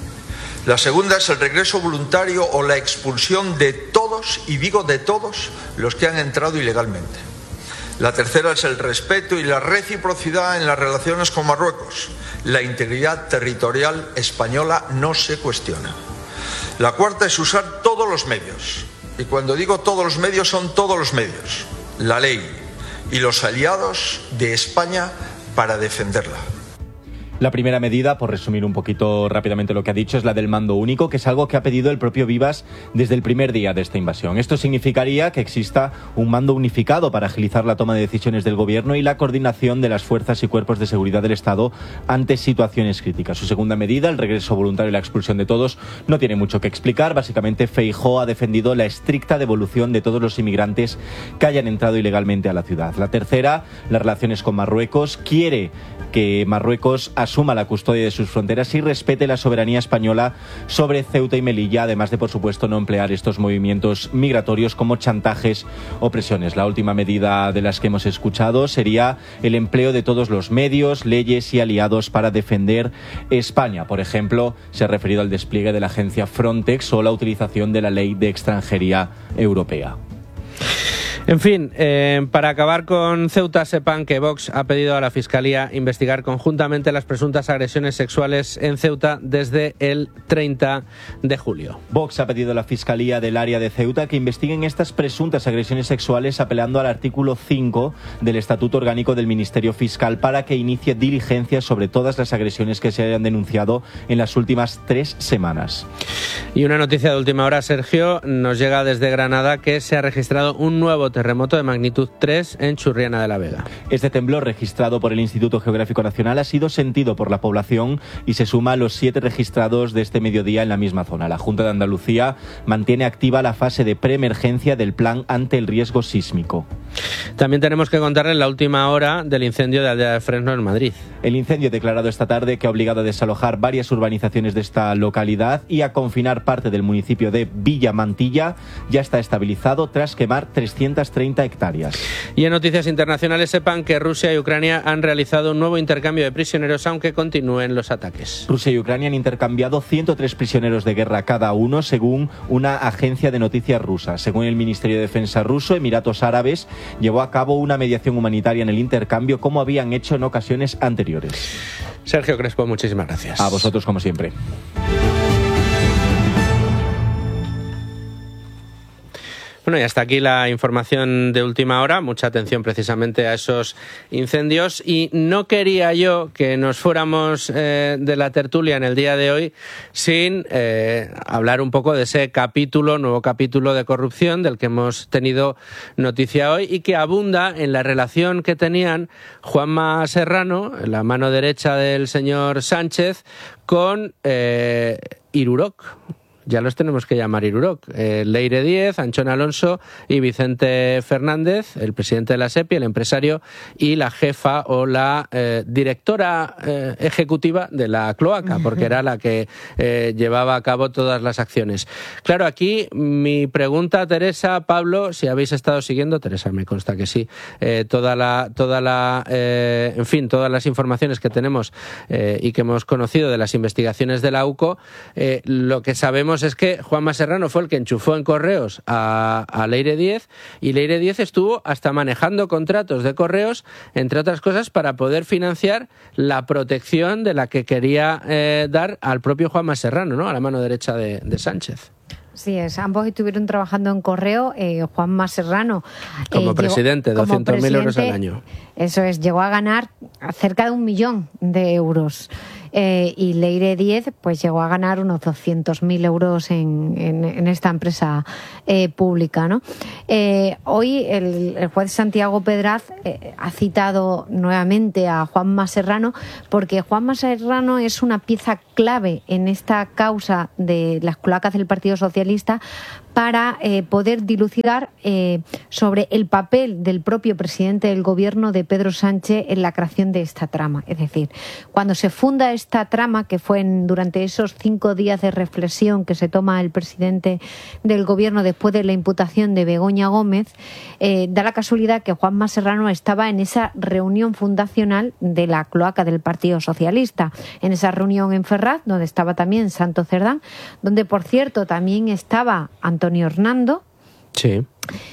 Speaker 11: La segunda es el regreso voluntario o la expulsión de todos, y digo de todos, los que han entrado ilegalmente. La tercera es el respeto y la reciprocidad en las relaciones con Marruecos. La integridad territorial española no se cuestiona. La cuarta es usar todos los medios. Y cuando digo todos los medios, son todos los medios. La ley y los aliados de España para defenderla.
Speaker 25: La primera medida, por resumir un poquito rápidamente lo que ha dicho, es la del mando único, que es algo que ha pedido el propio Vivas desde el primer día de esta invasión. Esto significaría que exista un mando unificado para agilizar la toma de decisiones del gobierno y la coordinación de las fuerzas y cuerpos de seguridad del Estado ante situaciones críticas. Su segunda medida, el regreso voluntario y la expulsión de todos, no tiene mucho que explicar. Básicamente, Feijóo ha defendido la estricta devolución de todos los inmigrantes que hayan entrado ilegalmente a la ciudad. La tercera, las relaciones con Marruecos. Quiere que Marruecos asuma la custodia de sus fronteras y respete la soberanía española sobre Ceuta y Melilla, además de, por supuesto, no emplear estos movimientos migratorios como chantajes o presiones. La última medida de las que hemos escuchado sería el empleo de todos los medios, leyes y aliados para defender España. Por ejemplo, se ha referido al despliegue de la agencia Frontex o la utilización de la Ley de Extranjería Europea.
Speaker 12: En fin, eh, para acabar con Ceuta, sepan que Vox ha pedido a la Fiscalía investigar conjuntamente las presuntas agresiones sexuales en Ceuta desde el treinta de julio.
Speaker 25: Vox ha pedido a la Fiscalía del área de Ceuta que investiguen estas presuntas agresiones sexuales apelando al artículo cinco del Estatuto Orgánico del Ministerio Fiscal para que inicie diligencias sobre todas las agresiones que se hayan denunciado en las últimas tres semanas.
Speaker 12: Y una noticia de última hora, Sergio, nos llega desde Granada, que se ha registrado un nuevo terremoto de magnitud tres en Churriana de la Vega.
Speaker 25: Este temblor, registrado por el Instituto Geográfico Nacional, ha sido sentido por la población y se suma a los siete registrados de este mediodía en la misma zona. La Junta de Andalucía mantiene activa la fase de preemergencia del plan ante el riesgo sísmico.
Speaker 12: También tenemos que contarles la última hora del incendio de Aldea de Fresno en Madrid.
Speaker 25: El incendio declarado esta tarde, que ha obligado a desalojar varias urbanizaciones de esta localidad y a confinar parte del municipio de Villa Mantilla, ya está estabilizado tras quemar trescientas treinta hectáreas.
Speaker 12: Y en noticias internacionales, sepan que Rusia y Ucrania han realizado un nuevo intercambio de prisioneros, aunque continúen los ataques.
Speaker 25: Rusia y Ucrania han intercambiado ciento tres prisioneros de guerra cada uno, según una agencia de noticias rusa. Según el Ministerio de Defensa ruso, Emiratos Árabes llevó a cabo una mediación humanitaria en el intercambio, como habían hecho en ocasiones anteriores.
Speaker 12: Sergio Crespo, muchísimas gracias.
Speaker 25: A vosotros, como siempre.
Speaker 12: Bueno, y hasta aquí la información de última hora. Mucha atención precisamente a esos incendios. Y no quería yo que nos fuéramos eh, de la tertulia en el día de hoy sin eh, hablar un poco de ese capítulo, nuevo capítulo de corrupción del que hemos tenido noticia hoy y que abunda en la relación que tenían Juanma Serrano, la mano derecha del señor Sánchez, con eh, Irurok. ya los tenemos que llamar Iruroc. Eh, Leire Díez, Anchón Alonso y Vicente Fernández, el presidente de la SEPI, el empresario, y la jefa o la eh, directora eh, ejecutiva de la cloaca, porque era la que eh, llevaba a cabo todas las acciones. Claro, aquí mi pregunta, Teresa, Pablo, si habéis estado siguiendo, Teresa, me consta que sí, eh, toda la, toda la, eh, en fin, todas las informaciones que tenemos eh, y que hemos conocido de las investigaciones de la U C O, eh, lo que sabemos es que Juanma Serrano fue el que enchufó en correos a, a Leire Díez, y Leire Díez estuvo hasta manejando contratos de correos, entre otras cosas, para poder financiar la protección de la que quería eh, dar al propio Juanma Serrano, ¿no? A la mano derecha de, de Sánchez.
Speaker 8: Sí, es, ambos estuvieron trabajando en correo. eh, Juanma Serrano
Speaker 12: como
Speaker 8: eh,
Speaker 12: presidente,
Speaker 8: llegó,
Speaker 12: doscientos mil euros al año.
Speaker 8: Eso es, llegó a ganar cerca de un millón de euros. Eh, y Leire Díez pues llegó a ganar unos doscientos mil euros en, en, en esta empresa eh, pública, ¿no? Eh, hoy el, el juez Santiago Pedraz eh, ha citado nuevamente a Juanma Serrano, porque Juanma Serrano es una pieza clave en esta causa de las cloacas del Partido Socialista, para eh, poder dilucidar eh, sobre el papel del propio presidente del gobierno, de Pedro Sánchez, en la creación de esta trama. Es decir, cuando se funda esta trama, que fue en, durante esos cinco días de reflexión que se toma el presidente del gobierno después de la imputación de Begoña Gómez, eh, da la casualidad que Juanma Serrano estaba en esa reunión fundacional de la cloaca del Partido Socialista, en esa reunión en Ferraz, donde estaba también Santo Cerdán, donde, por cierto, también estaba Antonio Hernando.
Speaker 12: Sí.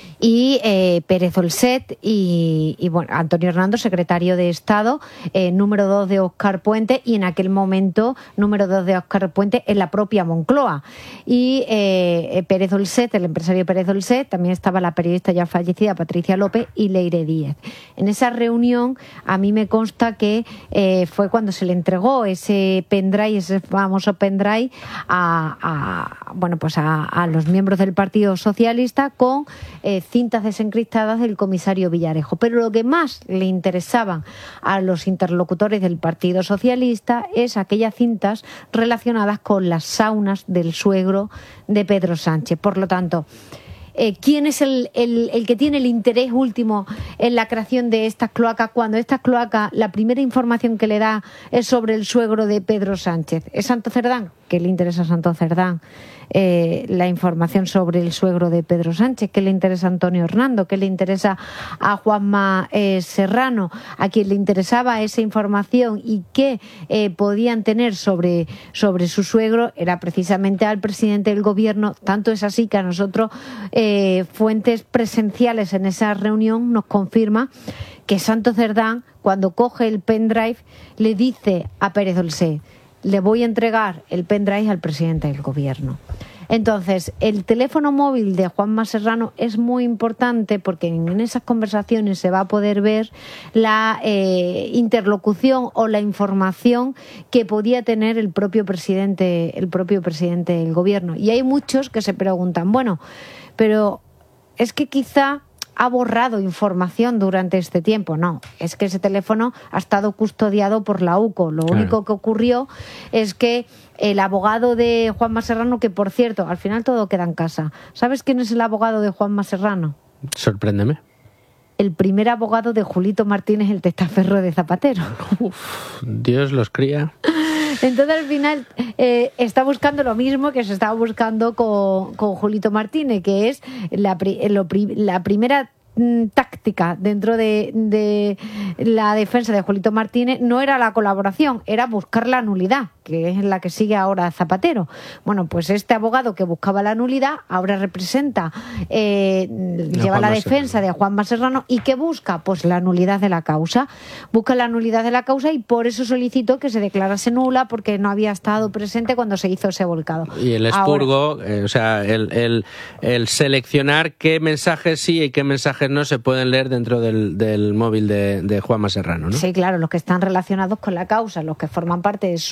Speaker 8: Y eh, Pérez Olset y, y bueno, Antonio Hernando, secretario de Estado, eh, número dos de Óscar Puente, y en aquel momento número dos de Óscar Puente en la propia Moncloa. Y eh, Pérez Olset, el empresario Pérez Olset, también estaba la periodista ya fallecida Patricia López y Leire Díez. En esa reunión a mí me consta que eh, fue cuando se le entregó ese pendrive, ese famoso pendrive a, a, bueno, pues a, a los miembros del Partido Socialista con eh, cintas desencriptadas del comisario Villarejo. Pero lo que más le interesaban a los interlocutores del Partido Socialista es aquellas cintas relacionadas con las saunas del suegro de Pedro Sánchez. Por lo tanto, eh, ¿quién es el, el, el que tiene el interés último en la creación de estas cloacas, cuando estas cloacas, la primera información que le da es sobre el suegro de Pedro Sánchez? ¿Es Santo Cerdán? ¿Qué le interesa a Santo Cerdán eh, la información sobre el suegro de Pedro Sánchez? ¿Qué le interesa a Antonio Hernando? ¿Qué le interesa a Juanma eh, Serrano? A quien le interesaba esa información y qué eh, podían tener sobre, sobre su suegro era precisamente al presidente del gobierno. Tanto es así que a nosotros eh, fuentes presenciales en esa reunión nos confirma que Santo Cerdán, cuando coge el pendrive, le dice a Pérez Olset: le voy a entregar el pendrive al presidente del gobierno. Entonces, el teléfono móvil de Juanma Serrano es muy importante, porque en esas conversaciones se va a poder ver la eh, interlocución o la información que podía tener el propio presidente, el propio presidente del gobierno. Y hay muchos que se preguntan, bueno, pero es que quizá ha borrado información durante este tiempo. No, es que ese teléfono ha estado custodiado por la U C O. Lo claro. único que ocurrió es que el abogado de Juanma Serrano, que por cierto, al final todo queda en casa. ¿Sabes quién es el abogado de Juanma Serrano?
Speaker 12: Sorpréndeme.
Speaker 8: El primer abogado de Julito Martínez, el testaferro de Zapatero.
Speaker 12: Uf, Dios los cría.
Speaker 8: Entonces, al final, eh, está buscando lo mismo que se estaba buscando con, con Julito Martínez, que es la, lo, la primera táctica dentro de, de la defensa de Julito Martínez no era la colaboración, era buscar la nulidad, que es la que sigue ahora Zapatero. Bueno, pues este abogado que buscaba la nulidad ahora representa, eh, lleva la defensa de Juanma Serrano. ¿Y qué busca? Pues la nulidad de la causa. Busca la nulidad de la causa y por eso solicitó que se declarase nula, porque no había estado presente cuando se hizo ese volcado.
Speaker 12: Y el expurgo, eh, o sea, el, el, el seleccionar qué mensajes sí y qué mensajes no se pueden leer dentro del, del móvil de, de Juanma Serrano, ¿no?
Speaker 8: Sí, claro, los que están relacionados con la causa, los que forman parte de su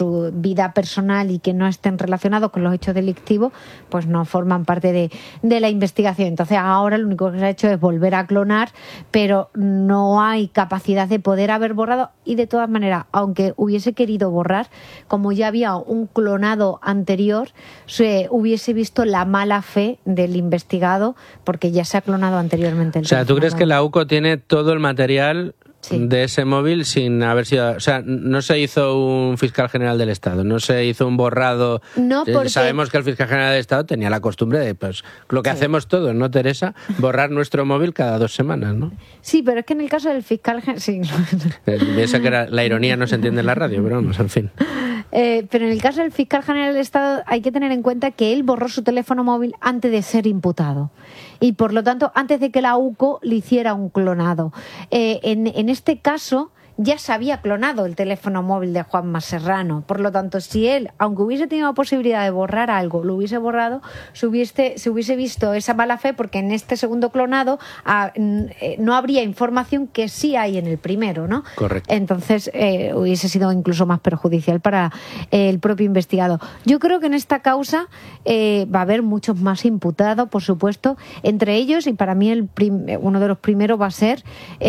Speaker 8: vida personal y que no estén relacionados con los hechos delictivos, pues no forman parte de, de la investigación. Entonces ahora lo único que se ha hecho es volver a clonar, pero no hay capacidad de poder haber borrado, y de todas maneras, aunque hubiese querido borrar, como ya había un clonado anterior, se hubiese visto la mala fe del investigado, porque ya se ha clonado anteriormente el
Speaker 12: O sea, ¿tú
Speaker 8: teléfono
Speaker 12: crees
Speaker 8: móvil.
Speaker 12: que la U C O tiene todo el material de ese móvil sin haber sido... O sea, no se hizo un fiscal general del Estado, no se hizo un borrado...
Speaker 8: No,
Speaker 12: Eh,
Speaker 8: porque-
Speaker 12: Sabemos que el fiscal general del Estado tenía la costumbre de, pues, lo que
Speaker 8: Sí.
Speaker 12: hacemos todos, ¿no, Teresa? Borrar nuestro móvil cada dos semanas, ¿no?
Speaker 8: Sí, pero es que en el caso del fiscal... gen- Sí.
Speaker 12: Eh, Piensa que era- la ironía no se entiende en la radio, pero vamos, en fin.
Speaker 8: Eh, pero en el caso del fiscal general del Estado hay que tener en cuenta que él borró su teléfono móvil antes de ser imputado, y por lo tanto antes de que la U C O le hiciera un clonado. Eh, en, en este caso ya se había clonado el teléfono móvil de Juanma Serrano, por lo tanto si él, aunque hubiese tenido la posibilidad de borrar algo, lo hubiese borrado, se hubiese, se hubiese visto esa mala fe, porque en este segundo clonado ah, n- eh, no habría información que sí hay en el primero, ¿no?
Speaker 12: Correcto.
Speaker 8: Entonces eh, hubiese sido incluso más perjudicial para eh, el propio investigado. Yo creo que en esta causa eh, va a haber muchos más imputados, por supuesto, entre ellos, y para mí el prim- uno de los primeros va a ser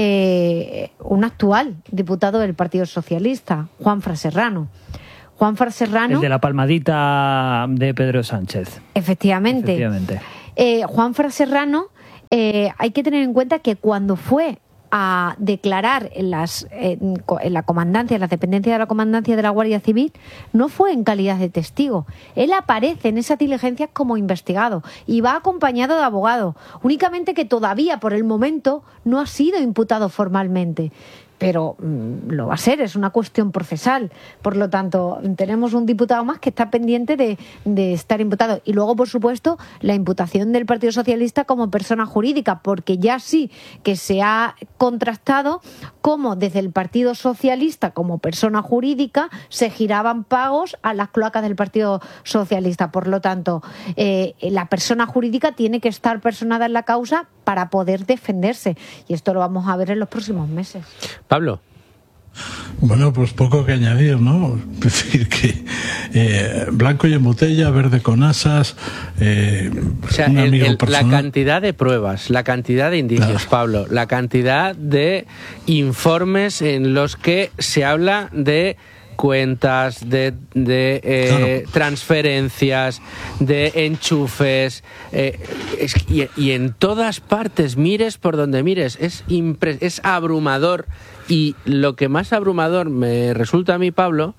Speaker 8: eh, un actual diputado del Partido Socialista, Juanfran Serrano. Juanfran Serrano...
Speaker 13: El de la palmadita de Pedro Sánchez.
Speaker 8: Efectivamente.
Speaker 13: Efectivamente.
Speaker 8: Eh, Juanfran Serrano, eh, hay que tener en cuenta que cuando fue a declarar en, las, en, co- en la comandancia, en la dependencia de la comandancia de la Guardia Civil, no fue en calidad de testigo. Él aparece en esas diligencias como investigado y va acompañado de abogado, únicamente que todavía por el momento no ha sido imputado formalmente. Pero mm, lo va a ser, es una cuestión procesal. Por lo tanto, tenemos un diputado más que está pendiente de, de estar imputado. Y luego, por supuesto, la imputación del Partido Socialista como persona jurídica, porque ya sí que se ha contrastado cómo desde el Partido Socialista, como persona jurídica, se giraban pagos a las cloacas del Partido Socialista. Por lo tanto, eh, la persona jurídica tiene que estar personada en la causa para poder defenderse. Y esto lo vamos a ver en los próximos meses.
Speaker 12: Pablo.
Speaker 17: Bueno, pues poco que añadir, ¿no? Es decir, que eh, blanco y en botella, verde con asas, eh,
Speaker 12: O sea,
Speaker 17: un
Speaker 12: el-
Speaker 17: amigo
Speaker 12: el- la
Speaker 17: personal.
Speaker 12: cantidad de pruebas, la cantidad de indicios, Pablo, la cantidad de informes en los que se habla de cuentas, de, de eh, transferencias, de enchufes, eh, es- y, y en todas partes, mires por donde mires, es, impre- es abrumador. Y lo que más abrumador me resulta a mí, Pablo,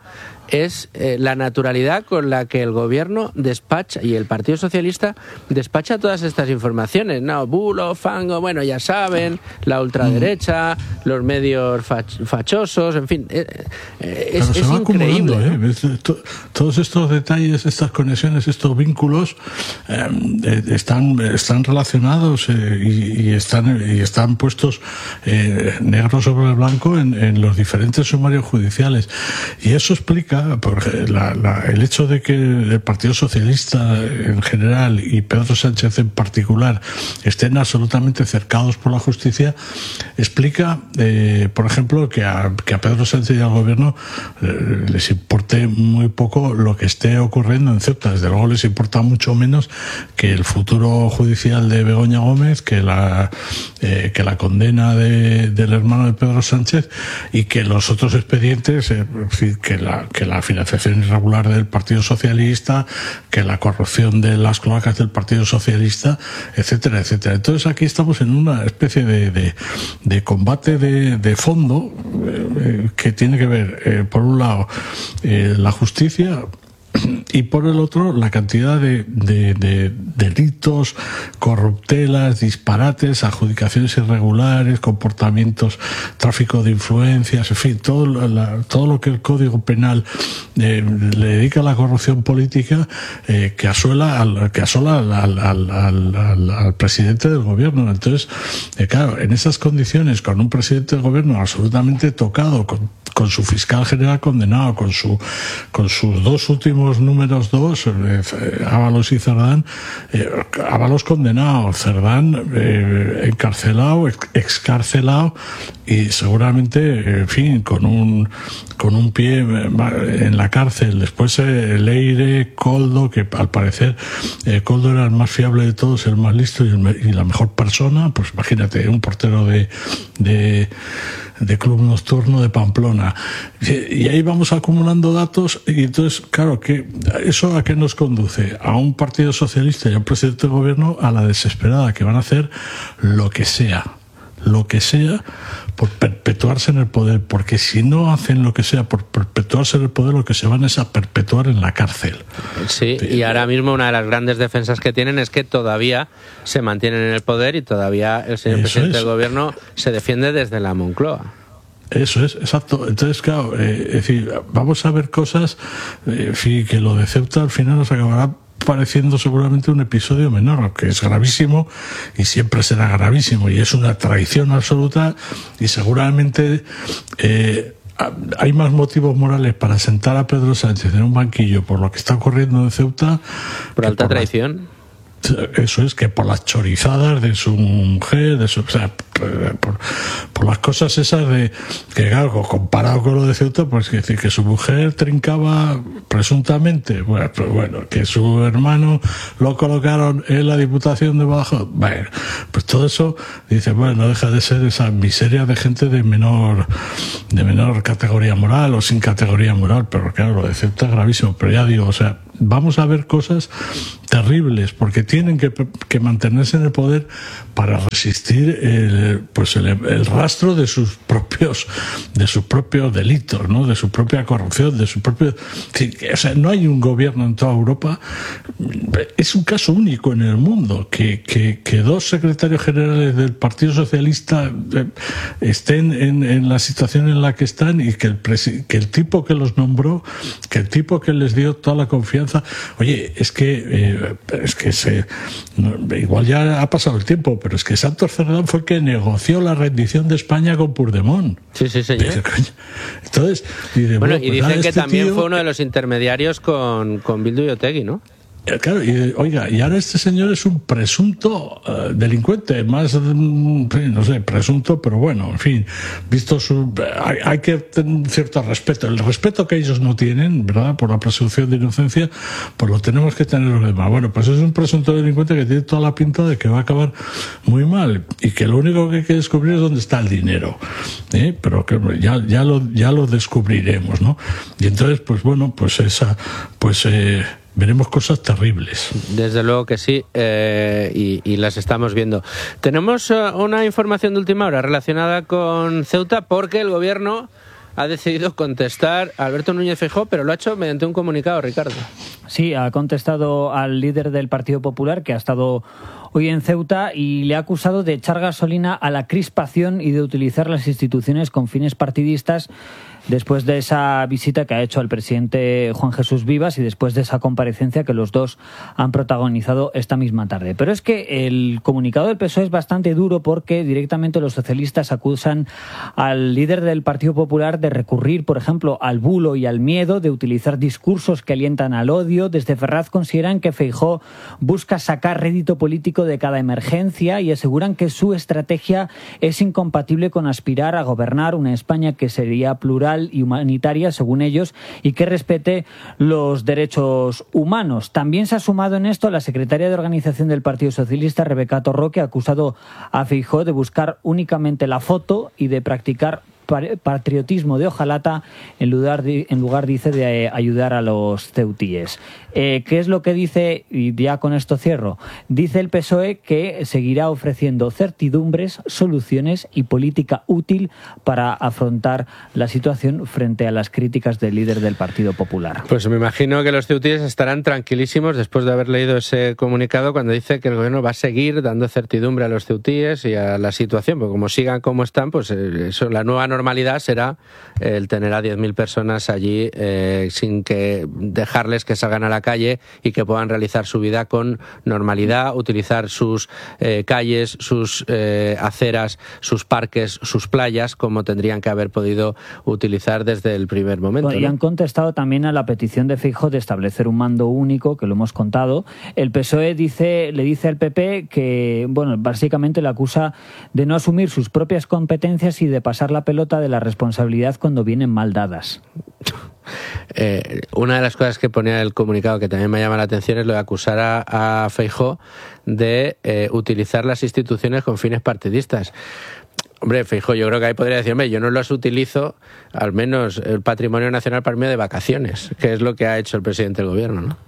Speaker 12: es eh, la naturalidad con la que el gobierno despacha y el Partido Socialista despacha todas estas informaciones. No, bulo, fango, bueno, ya saben, la ultraderecha, los medios fach- fachosos, en fin, eh, eh, es,
Speaker 17: Pero se
Speaker 12: es
Speaker 17: va
Speaker 12: increíble.
Speaker 17: acumulando, ¿eh? Es- to- Todos estos detalles, estas conexiones, estos vínculos eh, eh, están, están relacionados eh, y, y están, y están puestos eh, negro sobre blanco en, en los diferentes sumarios judiciales. Y eso explica porque la- la- el hecho de que el Partido Socialista en general y Pedro Sánchez en particular estén absolutamente cercados por la justicia, explica, eh, por ejemplo, que a, que a Pedro Sánchez y al gobierno eh, les importe muy poco lo que esté ocurriendo en Ceuta. Desde luego les importa mucho menos que el futuro judicial de Begoña Gómez, que la, eh, que la condena de- del hermano de Pedro Sánchez y que los otros expedientes, eh, es decir, que la, que la financiación irregular del Partido Socialista, que la corrupción de las cloacas del Partido Socialista, etcétera, etcétera. Entonces aquí estamos en una especie de, de, de combate de, de fondo eh, que tiene que ver, eh, por un lado, eh, la justicia, y por el otro la cantidad de, de, de delitos, corruptelas, disparates, adjudicaciones irregulares, comportamientos, tráfico de influencias, en fin, todo, la, todo lo que el Código Penal eh, le dedica a la corrupción política eh, que asola al, que asola al, al, al, al, al, al presidente del gobierno. Entonces, eh, claro, en esas condiciones, con un presidente del gobierno absolutamente tocado, con, con su fiscal general condenado, con su con sus dos últimos los números dos, eh, Ábalos y Cerdán, eh, Ábalos condenado, Cerdán eh, encarcelado, ex- excarcelado y seguramente, en fin, con un con un pie en la cárcel. Después eh, Leire, Coldo, que al parecer eh, Coldo era el más fiable de todos, el más listo y, el me- y la mejor persona. Pues imagínate, un portero de, de de club nocturno de Pamplona, y ahí vamos acumulando datos. Y entonces, claro, que ¿eso a qué nos conduce? A un partido socialista y a un presidente de gobierno a la desesperada, que van a hacer lo que sea lo que sea por perpetuarse en el poder, porque si no hacen lo que sea por perpetuarse en el poder, lo que se van es a perpetuar en la cárcel.
Speaker 12: Sí, y ahora mismo una de las grandes defensas que tienen es que todavía se mantienen en el poder y todavía el señor
Speaker 17: Eso
Speaker 12: presidente
Speaker 17: es.
Speaker 12: del gobierno se defiende desde la Moncloa.
Speaker 17: Eso es, exacto. Entonces, claro, eh, es decir, vamos a ver cosas, eh, en fin, que lo de Ceuta al final nos acabará pareciendo seguramente un episodio menor, que es gravísimo y siempre será gravísimo, y es una traición absoluta, y seguramente eh, hay más motivos morales para sentar a Pedro Sánchez en un banquillo por lo que está ocurriendo en Ceuta.
Speaker 12: ¿Por alta
Speaker 17: por
Speaker 12: traición?
Speaker 17: La, eso es, que por las chorizadas de su mujer, de su, o sea, por, por las cosas esas de que, algo comparado con lo de Ceuta, pues que decir que su mujer trincaba presuntamente, bueno, pues bueno, que su hermano lo colocaron en la Diputación de Badajoz, bueno, pues todo eso, dice, bueno, no deja de ser esa miseria de gente de menor de menor categoría moral o sin categoría moral, pero claro, lo de Ceuta es gravísimo. Pero ya digo, o sea, vamos a ver cosas terribles, porque tienen que, que mantenerse en el poder para resistir el, pues el, el rastro de sus propios de sus propios delitos, ¿no? De su propia corrupción, de su propio, o sea, no hay un gobierno en toda Europa, es un caso único en el mundo que, que, que dos secretarios generales del Partido Socialista estén en, en la situación en la que están, y que el, que el tipo que los nombró, que el tipo que les dio toda la confianza, oye, es que eh, es que se no, igual ya ha pasado el tiempo, pero es que Santos Cerdán fue el que negoció la rendición de España con Puigdemont.
Speaker 12: Sí, sí, señor.
Speaker 17: Entonces, dice,
Speaker 12: bueno,
Speaker 17: bueno,
Speaker 12: y
Speaker 17: pues
Speaker 12: dicen que
Speaker 17: este
Speaker 12: también
Speaker 17: tío,
Speaker 12: fue uno de los intermediarios con, con Bildu y Otegi, ¿no?
Speaker 17: Claro, y oiga, y ahora este señor es un presunto uh, delincuente, más, en fin, no sé, presunto, pero bueno, en fin, visto su... Hay, hay que tener cierto respeto. El respeto que ellos no tienen, ¿verdad?, por la presunción de inocencia, pues lo tenemos que tener los demás. Bueno, pues es un presunto delincuente que tiene toda la pinta de que va a acabar muy mal, y que lo único que hay que descubrir es dónde está el dinero, ¿eh? Pero que ya, ya, lo, ya lo descubriremos, ¿no? Y entonces, pues bueno, pues esa... pues eh, veremos cosas terribles.
Speaker 12: Desde luego que sí, eh, y, y las estamos viendo. Tenemos uh, una información de última hora relacionada con Ceuta, porque el gobierno ha decidido contestar a Alberto Núñez Feijóo, pero lo ha hecho mediante un comunicado, Ricardo.
Speaker 13: Sí, ha contestado al líder del Partido Popular, que ha estado hoy en Ceuta, y le ha acusado de echar gasolina a la crispación y de utilizar las instituciones con fines partidistas, después de esa visita que ha hecho el presidente Juan Jesús Vivas y después de esa comparecencia que los dos han protagonizado esta misma tarde. Pero es que el comunicado del P S O E es bastante duro, porque directamente los socialistas acusan al líder del Partido Popular de recurrir, por ejemplo, al bulo y al miedo, de utilizar discursos que alientan al odio. Desde Ferraz consideran que Feijóo busca sacar rédito político de cada emergencia y aseguran que su estrategia es incompatible con aspirar a gobernar una España que sería plural y humanitaria, según ellos, y que respete los derechos humanos. También se ha sumado en esto la secretaria de Organización del Partido Socialista, Rebeca Torró, que ha acusado a Feijóo de buscar únicamente la foto y de practicar patriotismo de hojalata en lugar, de, en lugar dice, de ayudar a los ceutíes. Eh, ¿Qué es lo que dice? Y ya con esto cierro. Dice el P S O E que seguirá ofreciendo certidumbres, soluciones y política útil para afrontar la situación frente a las críticas del líder del Partido Popular.
Speaker 12: Pues me imagino que los ceutíes estarán tranquilísimos después de haber leído ese comunicado, cuando dice que el gobierno va a seguir dando certidumbre a los ceutíes y a la situación, porque como sigan como están, pues eso, la nueva normalidad normalidad será el tener a diez mil personas allí eh, sin que dejarles que salgan a la calle y que puedan realizar su vida con normalidad, utilizar sus eh, calles, sus eh, aceras, sus parques, sus playas, como tendrían que haber podido utilizar desde el primer momento.
Speaker 13: Bueno, y
Speaker 12: ¿no?
Speaker 13: han contestado también a la petición de Feijóo de establecer un mando único, que lo hemos contado. El P S O E dice, le dice al P P que, bueno, básicamente le acusa de no asumir sus propias competencias y de pasar la pelota de la responsabilidad cuando vienen mal dadas.
Speaker 12: Eh, una de las cosas que ponía el comunicado que también me llama la atención es lo de acusar a, a Feijóo de eh, utilizar las instituciones con fines partidistas. Hombre, Feijóo, yo creo que ahí podría decir, hombre, yo no los utilizo, al menos el patrimonio nacional para mí de vacaciones, que es lo que ha hecho el presidente del gobierno, ¿no?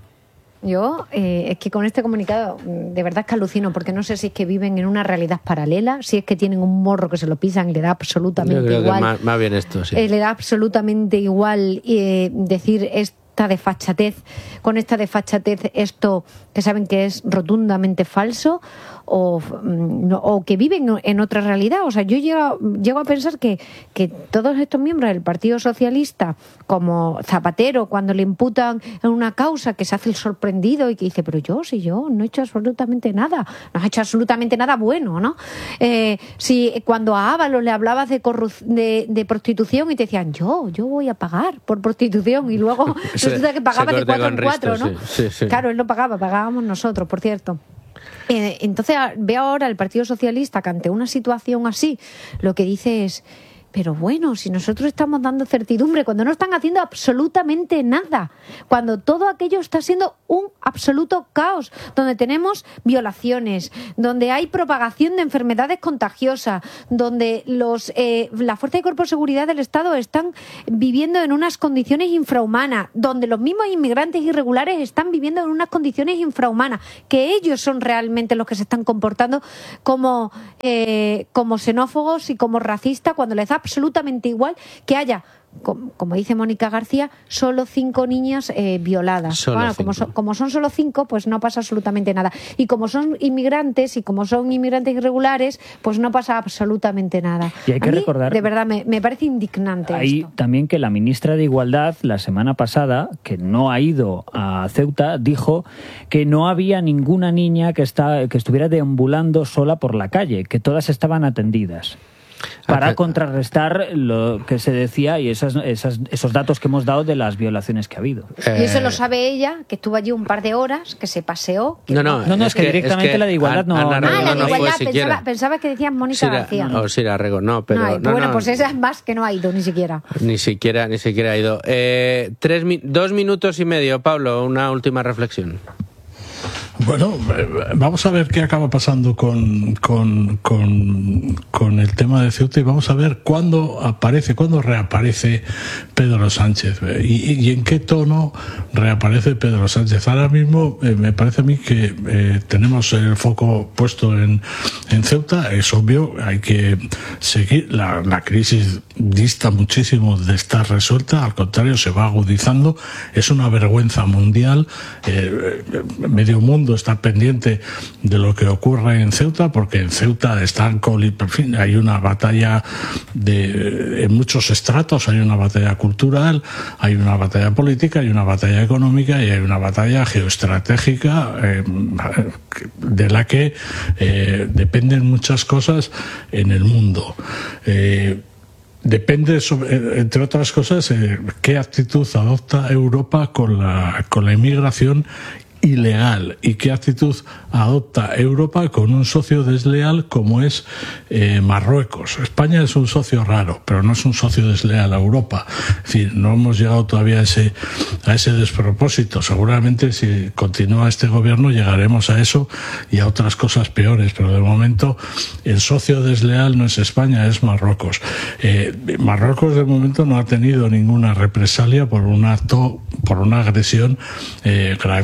Speaker 8: Yo, eh, es que con este comunicado, de verdad es que alucino, porque no sé si es que viven en una realidad paralela, si es que tienen un morro que se lo pisan y le da absolutamente
Speaker 12: Yo creo
Speaker 8: igual.
Speaker 12: que más, más bien esto, sí.
Speaker 8: Eh, le da absolutamente igual eh, decir esta desfachatez, con esta desfachatez esto que saben que es rotundamente falso, o, no, o que viven en otra realidad. O sea, yo llego, llego a pensar que, que todos estos miembros del Partido Socialista, como Zapatero, cuando le imputan en una causa, que se hace el sorprendido y que dice, pero yo, si yo no he hecho absolutamente nada, no he hecho absolutamente nada bueno, ¿no? Eh, si cuando a Ábalos le hablabas de, corru- de, de prostitución y te decían, yo, yo voy a pagar por prostitución, y luego resulta que pagaba de cuatro en cuatro, ¿no?
Speaker 12: Sí, sí, sí.
Speaker 8: Claro, él no pagaba, pagábamos nosotros, por cierto. Eh, entonces veo ahora al Partido Socialista que ante una situación así lo que dice es, pero bueno, si nosotros estamos dando certidumbre cuando no están haciendo absolutamente nada, cuando todo aquello está siendo un absoluto caos, donde tenemos violaciones, donde hay propagación de enfermedades contagiosas, donde los eh, la Fuerza de Cuerpo de Seguridad del Estado están viviendo en unas condiciones infrahumanas, donde los mismos inmigrantes irregulares están viviendo en unas condiciones infrahumanas, que ellos son realmente los que se están comportando como, eh, como xenófobos y como racistas, cuando les da absolutamente igual que haya, como, como dice Mónica García, solo cinco niñas eh, violadas.
Speaker 12: Solo
Speaker 8: bueno,
Speaker 12: cinco.
Speaker 8: como, so, como son solo cinco, pues no pasa absolutamente nada. Y como son inmigrantes y como son inmigrantes irregulares, pues no pasa absolutamente nada.
Speaker 13: Y hay que
Speaker 8: a mí,
Speaker 13: recordar,
Speaker 8: de verdad, me, me parece indignante
Speaker 13: ahí
Speaker 8: esto.
Speaker 13: también que la ministra de Igualdad, la semana pasada, que no ha ido a Ceuta, dijo que no había ninguna niña que, está, que estuviera deambulando sola por la calle, que todas estaban atendidas. Para contrarrestar lo que se decía y esas, esas, esos datos que hemos dado de las violaciones que ha habido.
Speaker 8: Y eso lo sabe ella, que estuvo allí un par de horas, que se paseó. Que
Speaker 12: No, no,
Speaker 13: no, no, es que directamente
Speaker 12: es que
Speaker 13: la de igualdad no...
Speaker 12: Ana
Speaker 8: Ah,
Speaker 12: Rego
Speaker 8: la de
Speaker 12: no fue
Speaker 8: igualdad,
Speaker 12: siquiera.
Speaker 8: pensaba, pensaba que decías Mónica
Speaker 12: Sira-
Speaker 8: García.
Speaker 12: O Sira Rego, no, pero...
Speaker 8: No, hay-
Speaker 12: no,
Speaker 8: bueno,
Speaker 12: no,
Speaker 8: pues esa es más que no ha ido ni siquiera.
Speaker 12: Ni siquiera, ni siquiera ha ido. Eh, tres, mi- dos minutos y medio, Pablo, una última reflexión.
Speaker 17: Bueno, vamos a ver qué acaba pasando con, con, con, con el tema de Ceuta y vamos a ver cuándo aparece, cuándo reaparece Pedro Sánchez y, y en qué tono reaparece Pedro Sánchez. Ahora mismo eh, me parece a mí que eh, tenemos el foco puesto en, en Ceuta, es obvio, hay que seguir, la, la crisis dista muchísimo de estar resuelta, al contrario, se va agudizando, es una vergüenza mundial, eh, medio mundo está pendiente de lo que ocurre en Ceuta, porque en Ceuta están con, en fin, hay una batalla de, en muchos estratos, hay una batalla cultural, hay una batalla política, hay una batalla económica y hay una batalla geoestratégica eh, de la que eh, dependen muchas cosas en el mundo. Eh, Depende, sobre, entre otras cosas, eh, qué actitud adopta Europa con la, con la inmigración ilegal y qué actitud adopta Europa con un socio desleal como es eh, Marruecos. España es un socio raro, pero no es un socio desleal a Europa. Es decir, no hemos llegado todavía a ese, a ese despropósito. Seguramente si continúa este gobierno llegaremos a eso y a otras cosas peores, pero de momento el socio desleal no es España, es Marruecos. Eh, Marruecos de momento no ha tenido ninguna represalia por un acto, por una agresión eh, gravísima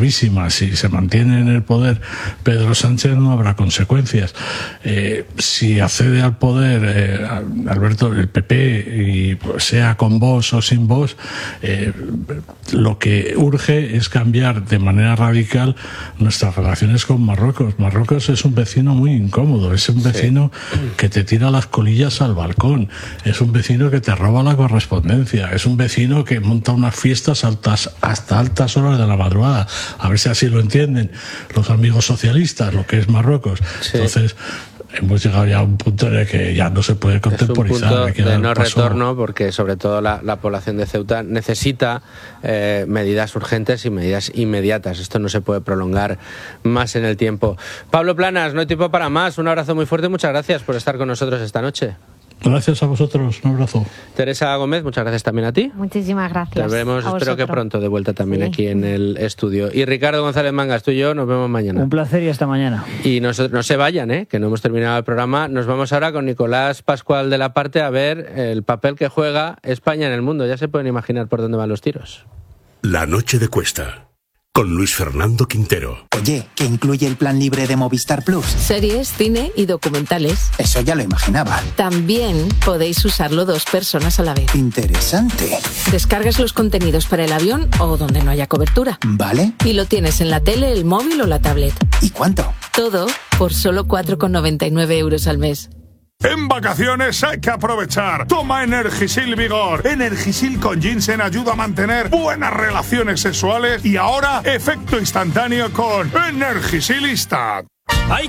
Speaker 17: forma, si se mantiene en el poder Pedro Sánchez, no habrá consecuencias. Eh, si accede al poder eh, Alberto, el P P, y pues, sea con Vox o sin Vox, eh, lo que urge es cambiar de manera radical nuestras relaciones con Marruecos. Marruecos es un vecino muy incómodo, es un vecino sí. que te tira las colillas al balcón, es un vecino que te roba la correspondencia, es un vecino que monta unas fiestas altas, hasta altas horas de la madrugada. A ver si así lo entienden los amigos socialistas, lo que es Marruecos. Sí. Entonces, hemos llegado ya a un punto en el que ya no se puede contemporizar.
Speaker 12: Es un punto de no retorno, porque sobre todo la, la población de Ceuta necesita eh, medidas urgentes y medidas inmediatas. Esto no se puede prolongar más en el tiempo. Pablo Planas, no hay tiempo para más. Un abrazo muy fuerte y muchas gracias por estar con nosotros esta noche.
Speaker 17: Gracias a vosotros, un abrazo.
Speaker 12: Teresa Gómez, muchas gracias también a ti.
Speaker 8: Muchísimas gracias.
Speaker 12: Nos veremos, espero que pronto, de vuelta también sí. aquí en el estudio. Y Ricardo González Mangas, tú y yo nos vemos mañana.
Speaker 13: Un placer y hasta mañana.
Speaker 12: Y no, no se vayan, ¿eh? que no hemos terminado el programa. Nos vamos ahora con Nicolás Pascual de la Parte a ver el papel que juega España en el mundo. Ya se pueden imaginar por dónde van los tiros.
Speaker 2: La noche de Cuesta, con Luis Fernando Quintero.
Speaker 4: Oye, ¿qué incluye el plan libre de Movistar Plus?
Speaker 5: Series, cine y documentales.
Speaker 4: Eso ya lo imaginaba.
Speaker 5: También podéis usarlo dos personas a la vez.
Speaker 4: Interesante.
Speaker 5: Descargas los contenidos para el avión o donde no haya cobertura.
Speaker 4: Vale.
Speaker 5: Y lo tienes en la tele, el móvil o la tablet.
Speaker 4: ¿Y cuánto?
Speaker 5: Todo por solo cuatro con noventa y nueve euros al mes.
Speaker 7: En vacaciones hay que aprovechar. Toma Energisil Vigor. Energisil con ginseng ayuda a mantener buenas relaciones sexuales y ahora efecto instantáneo con Energisil Instant.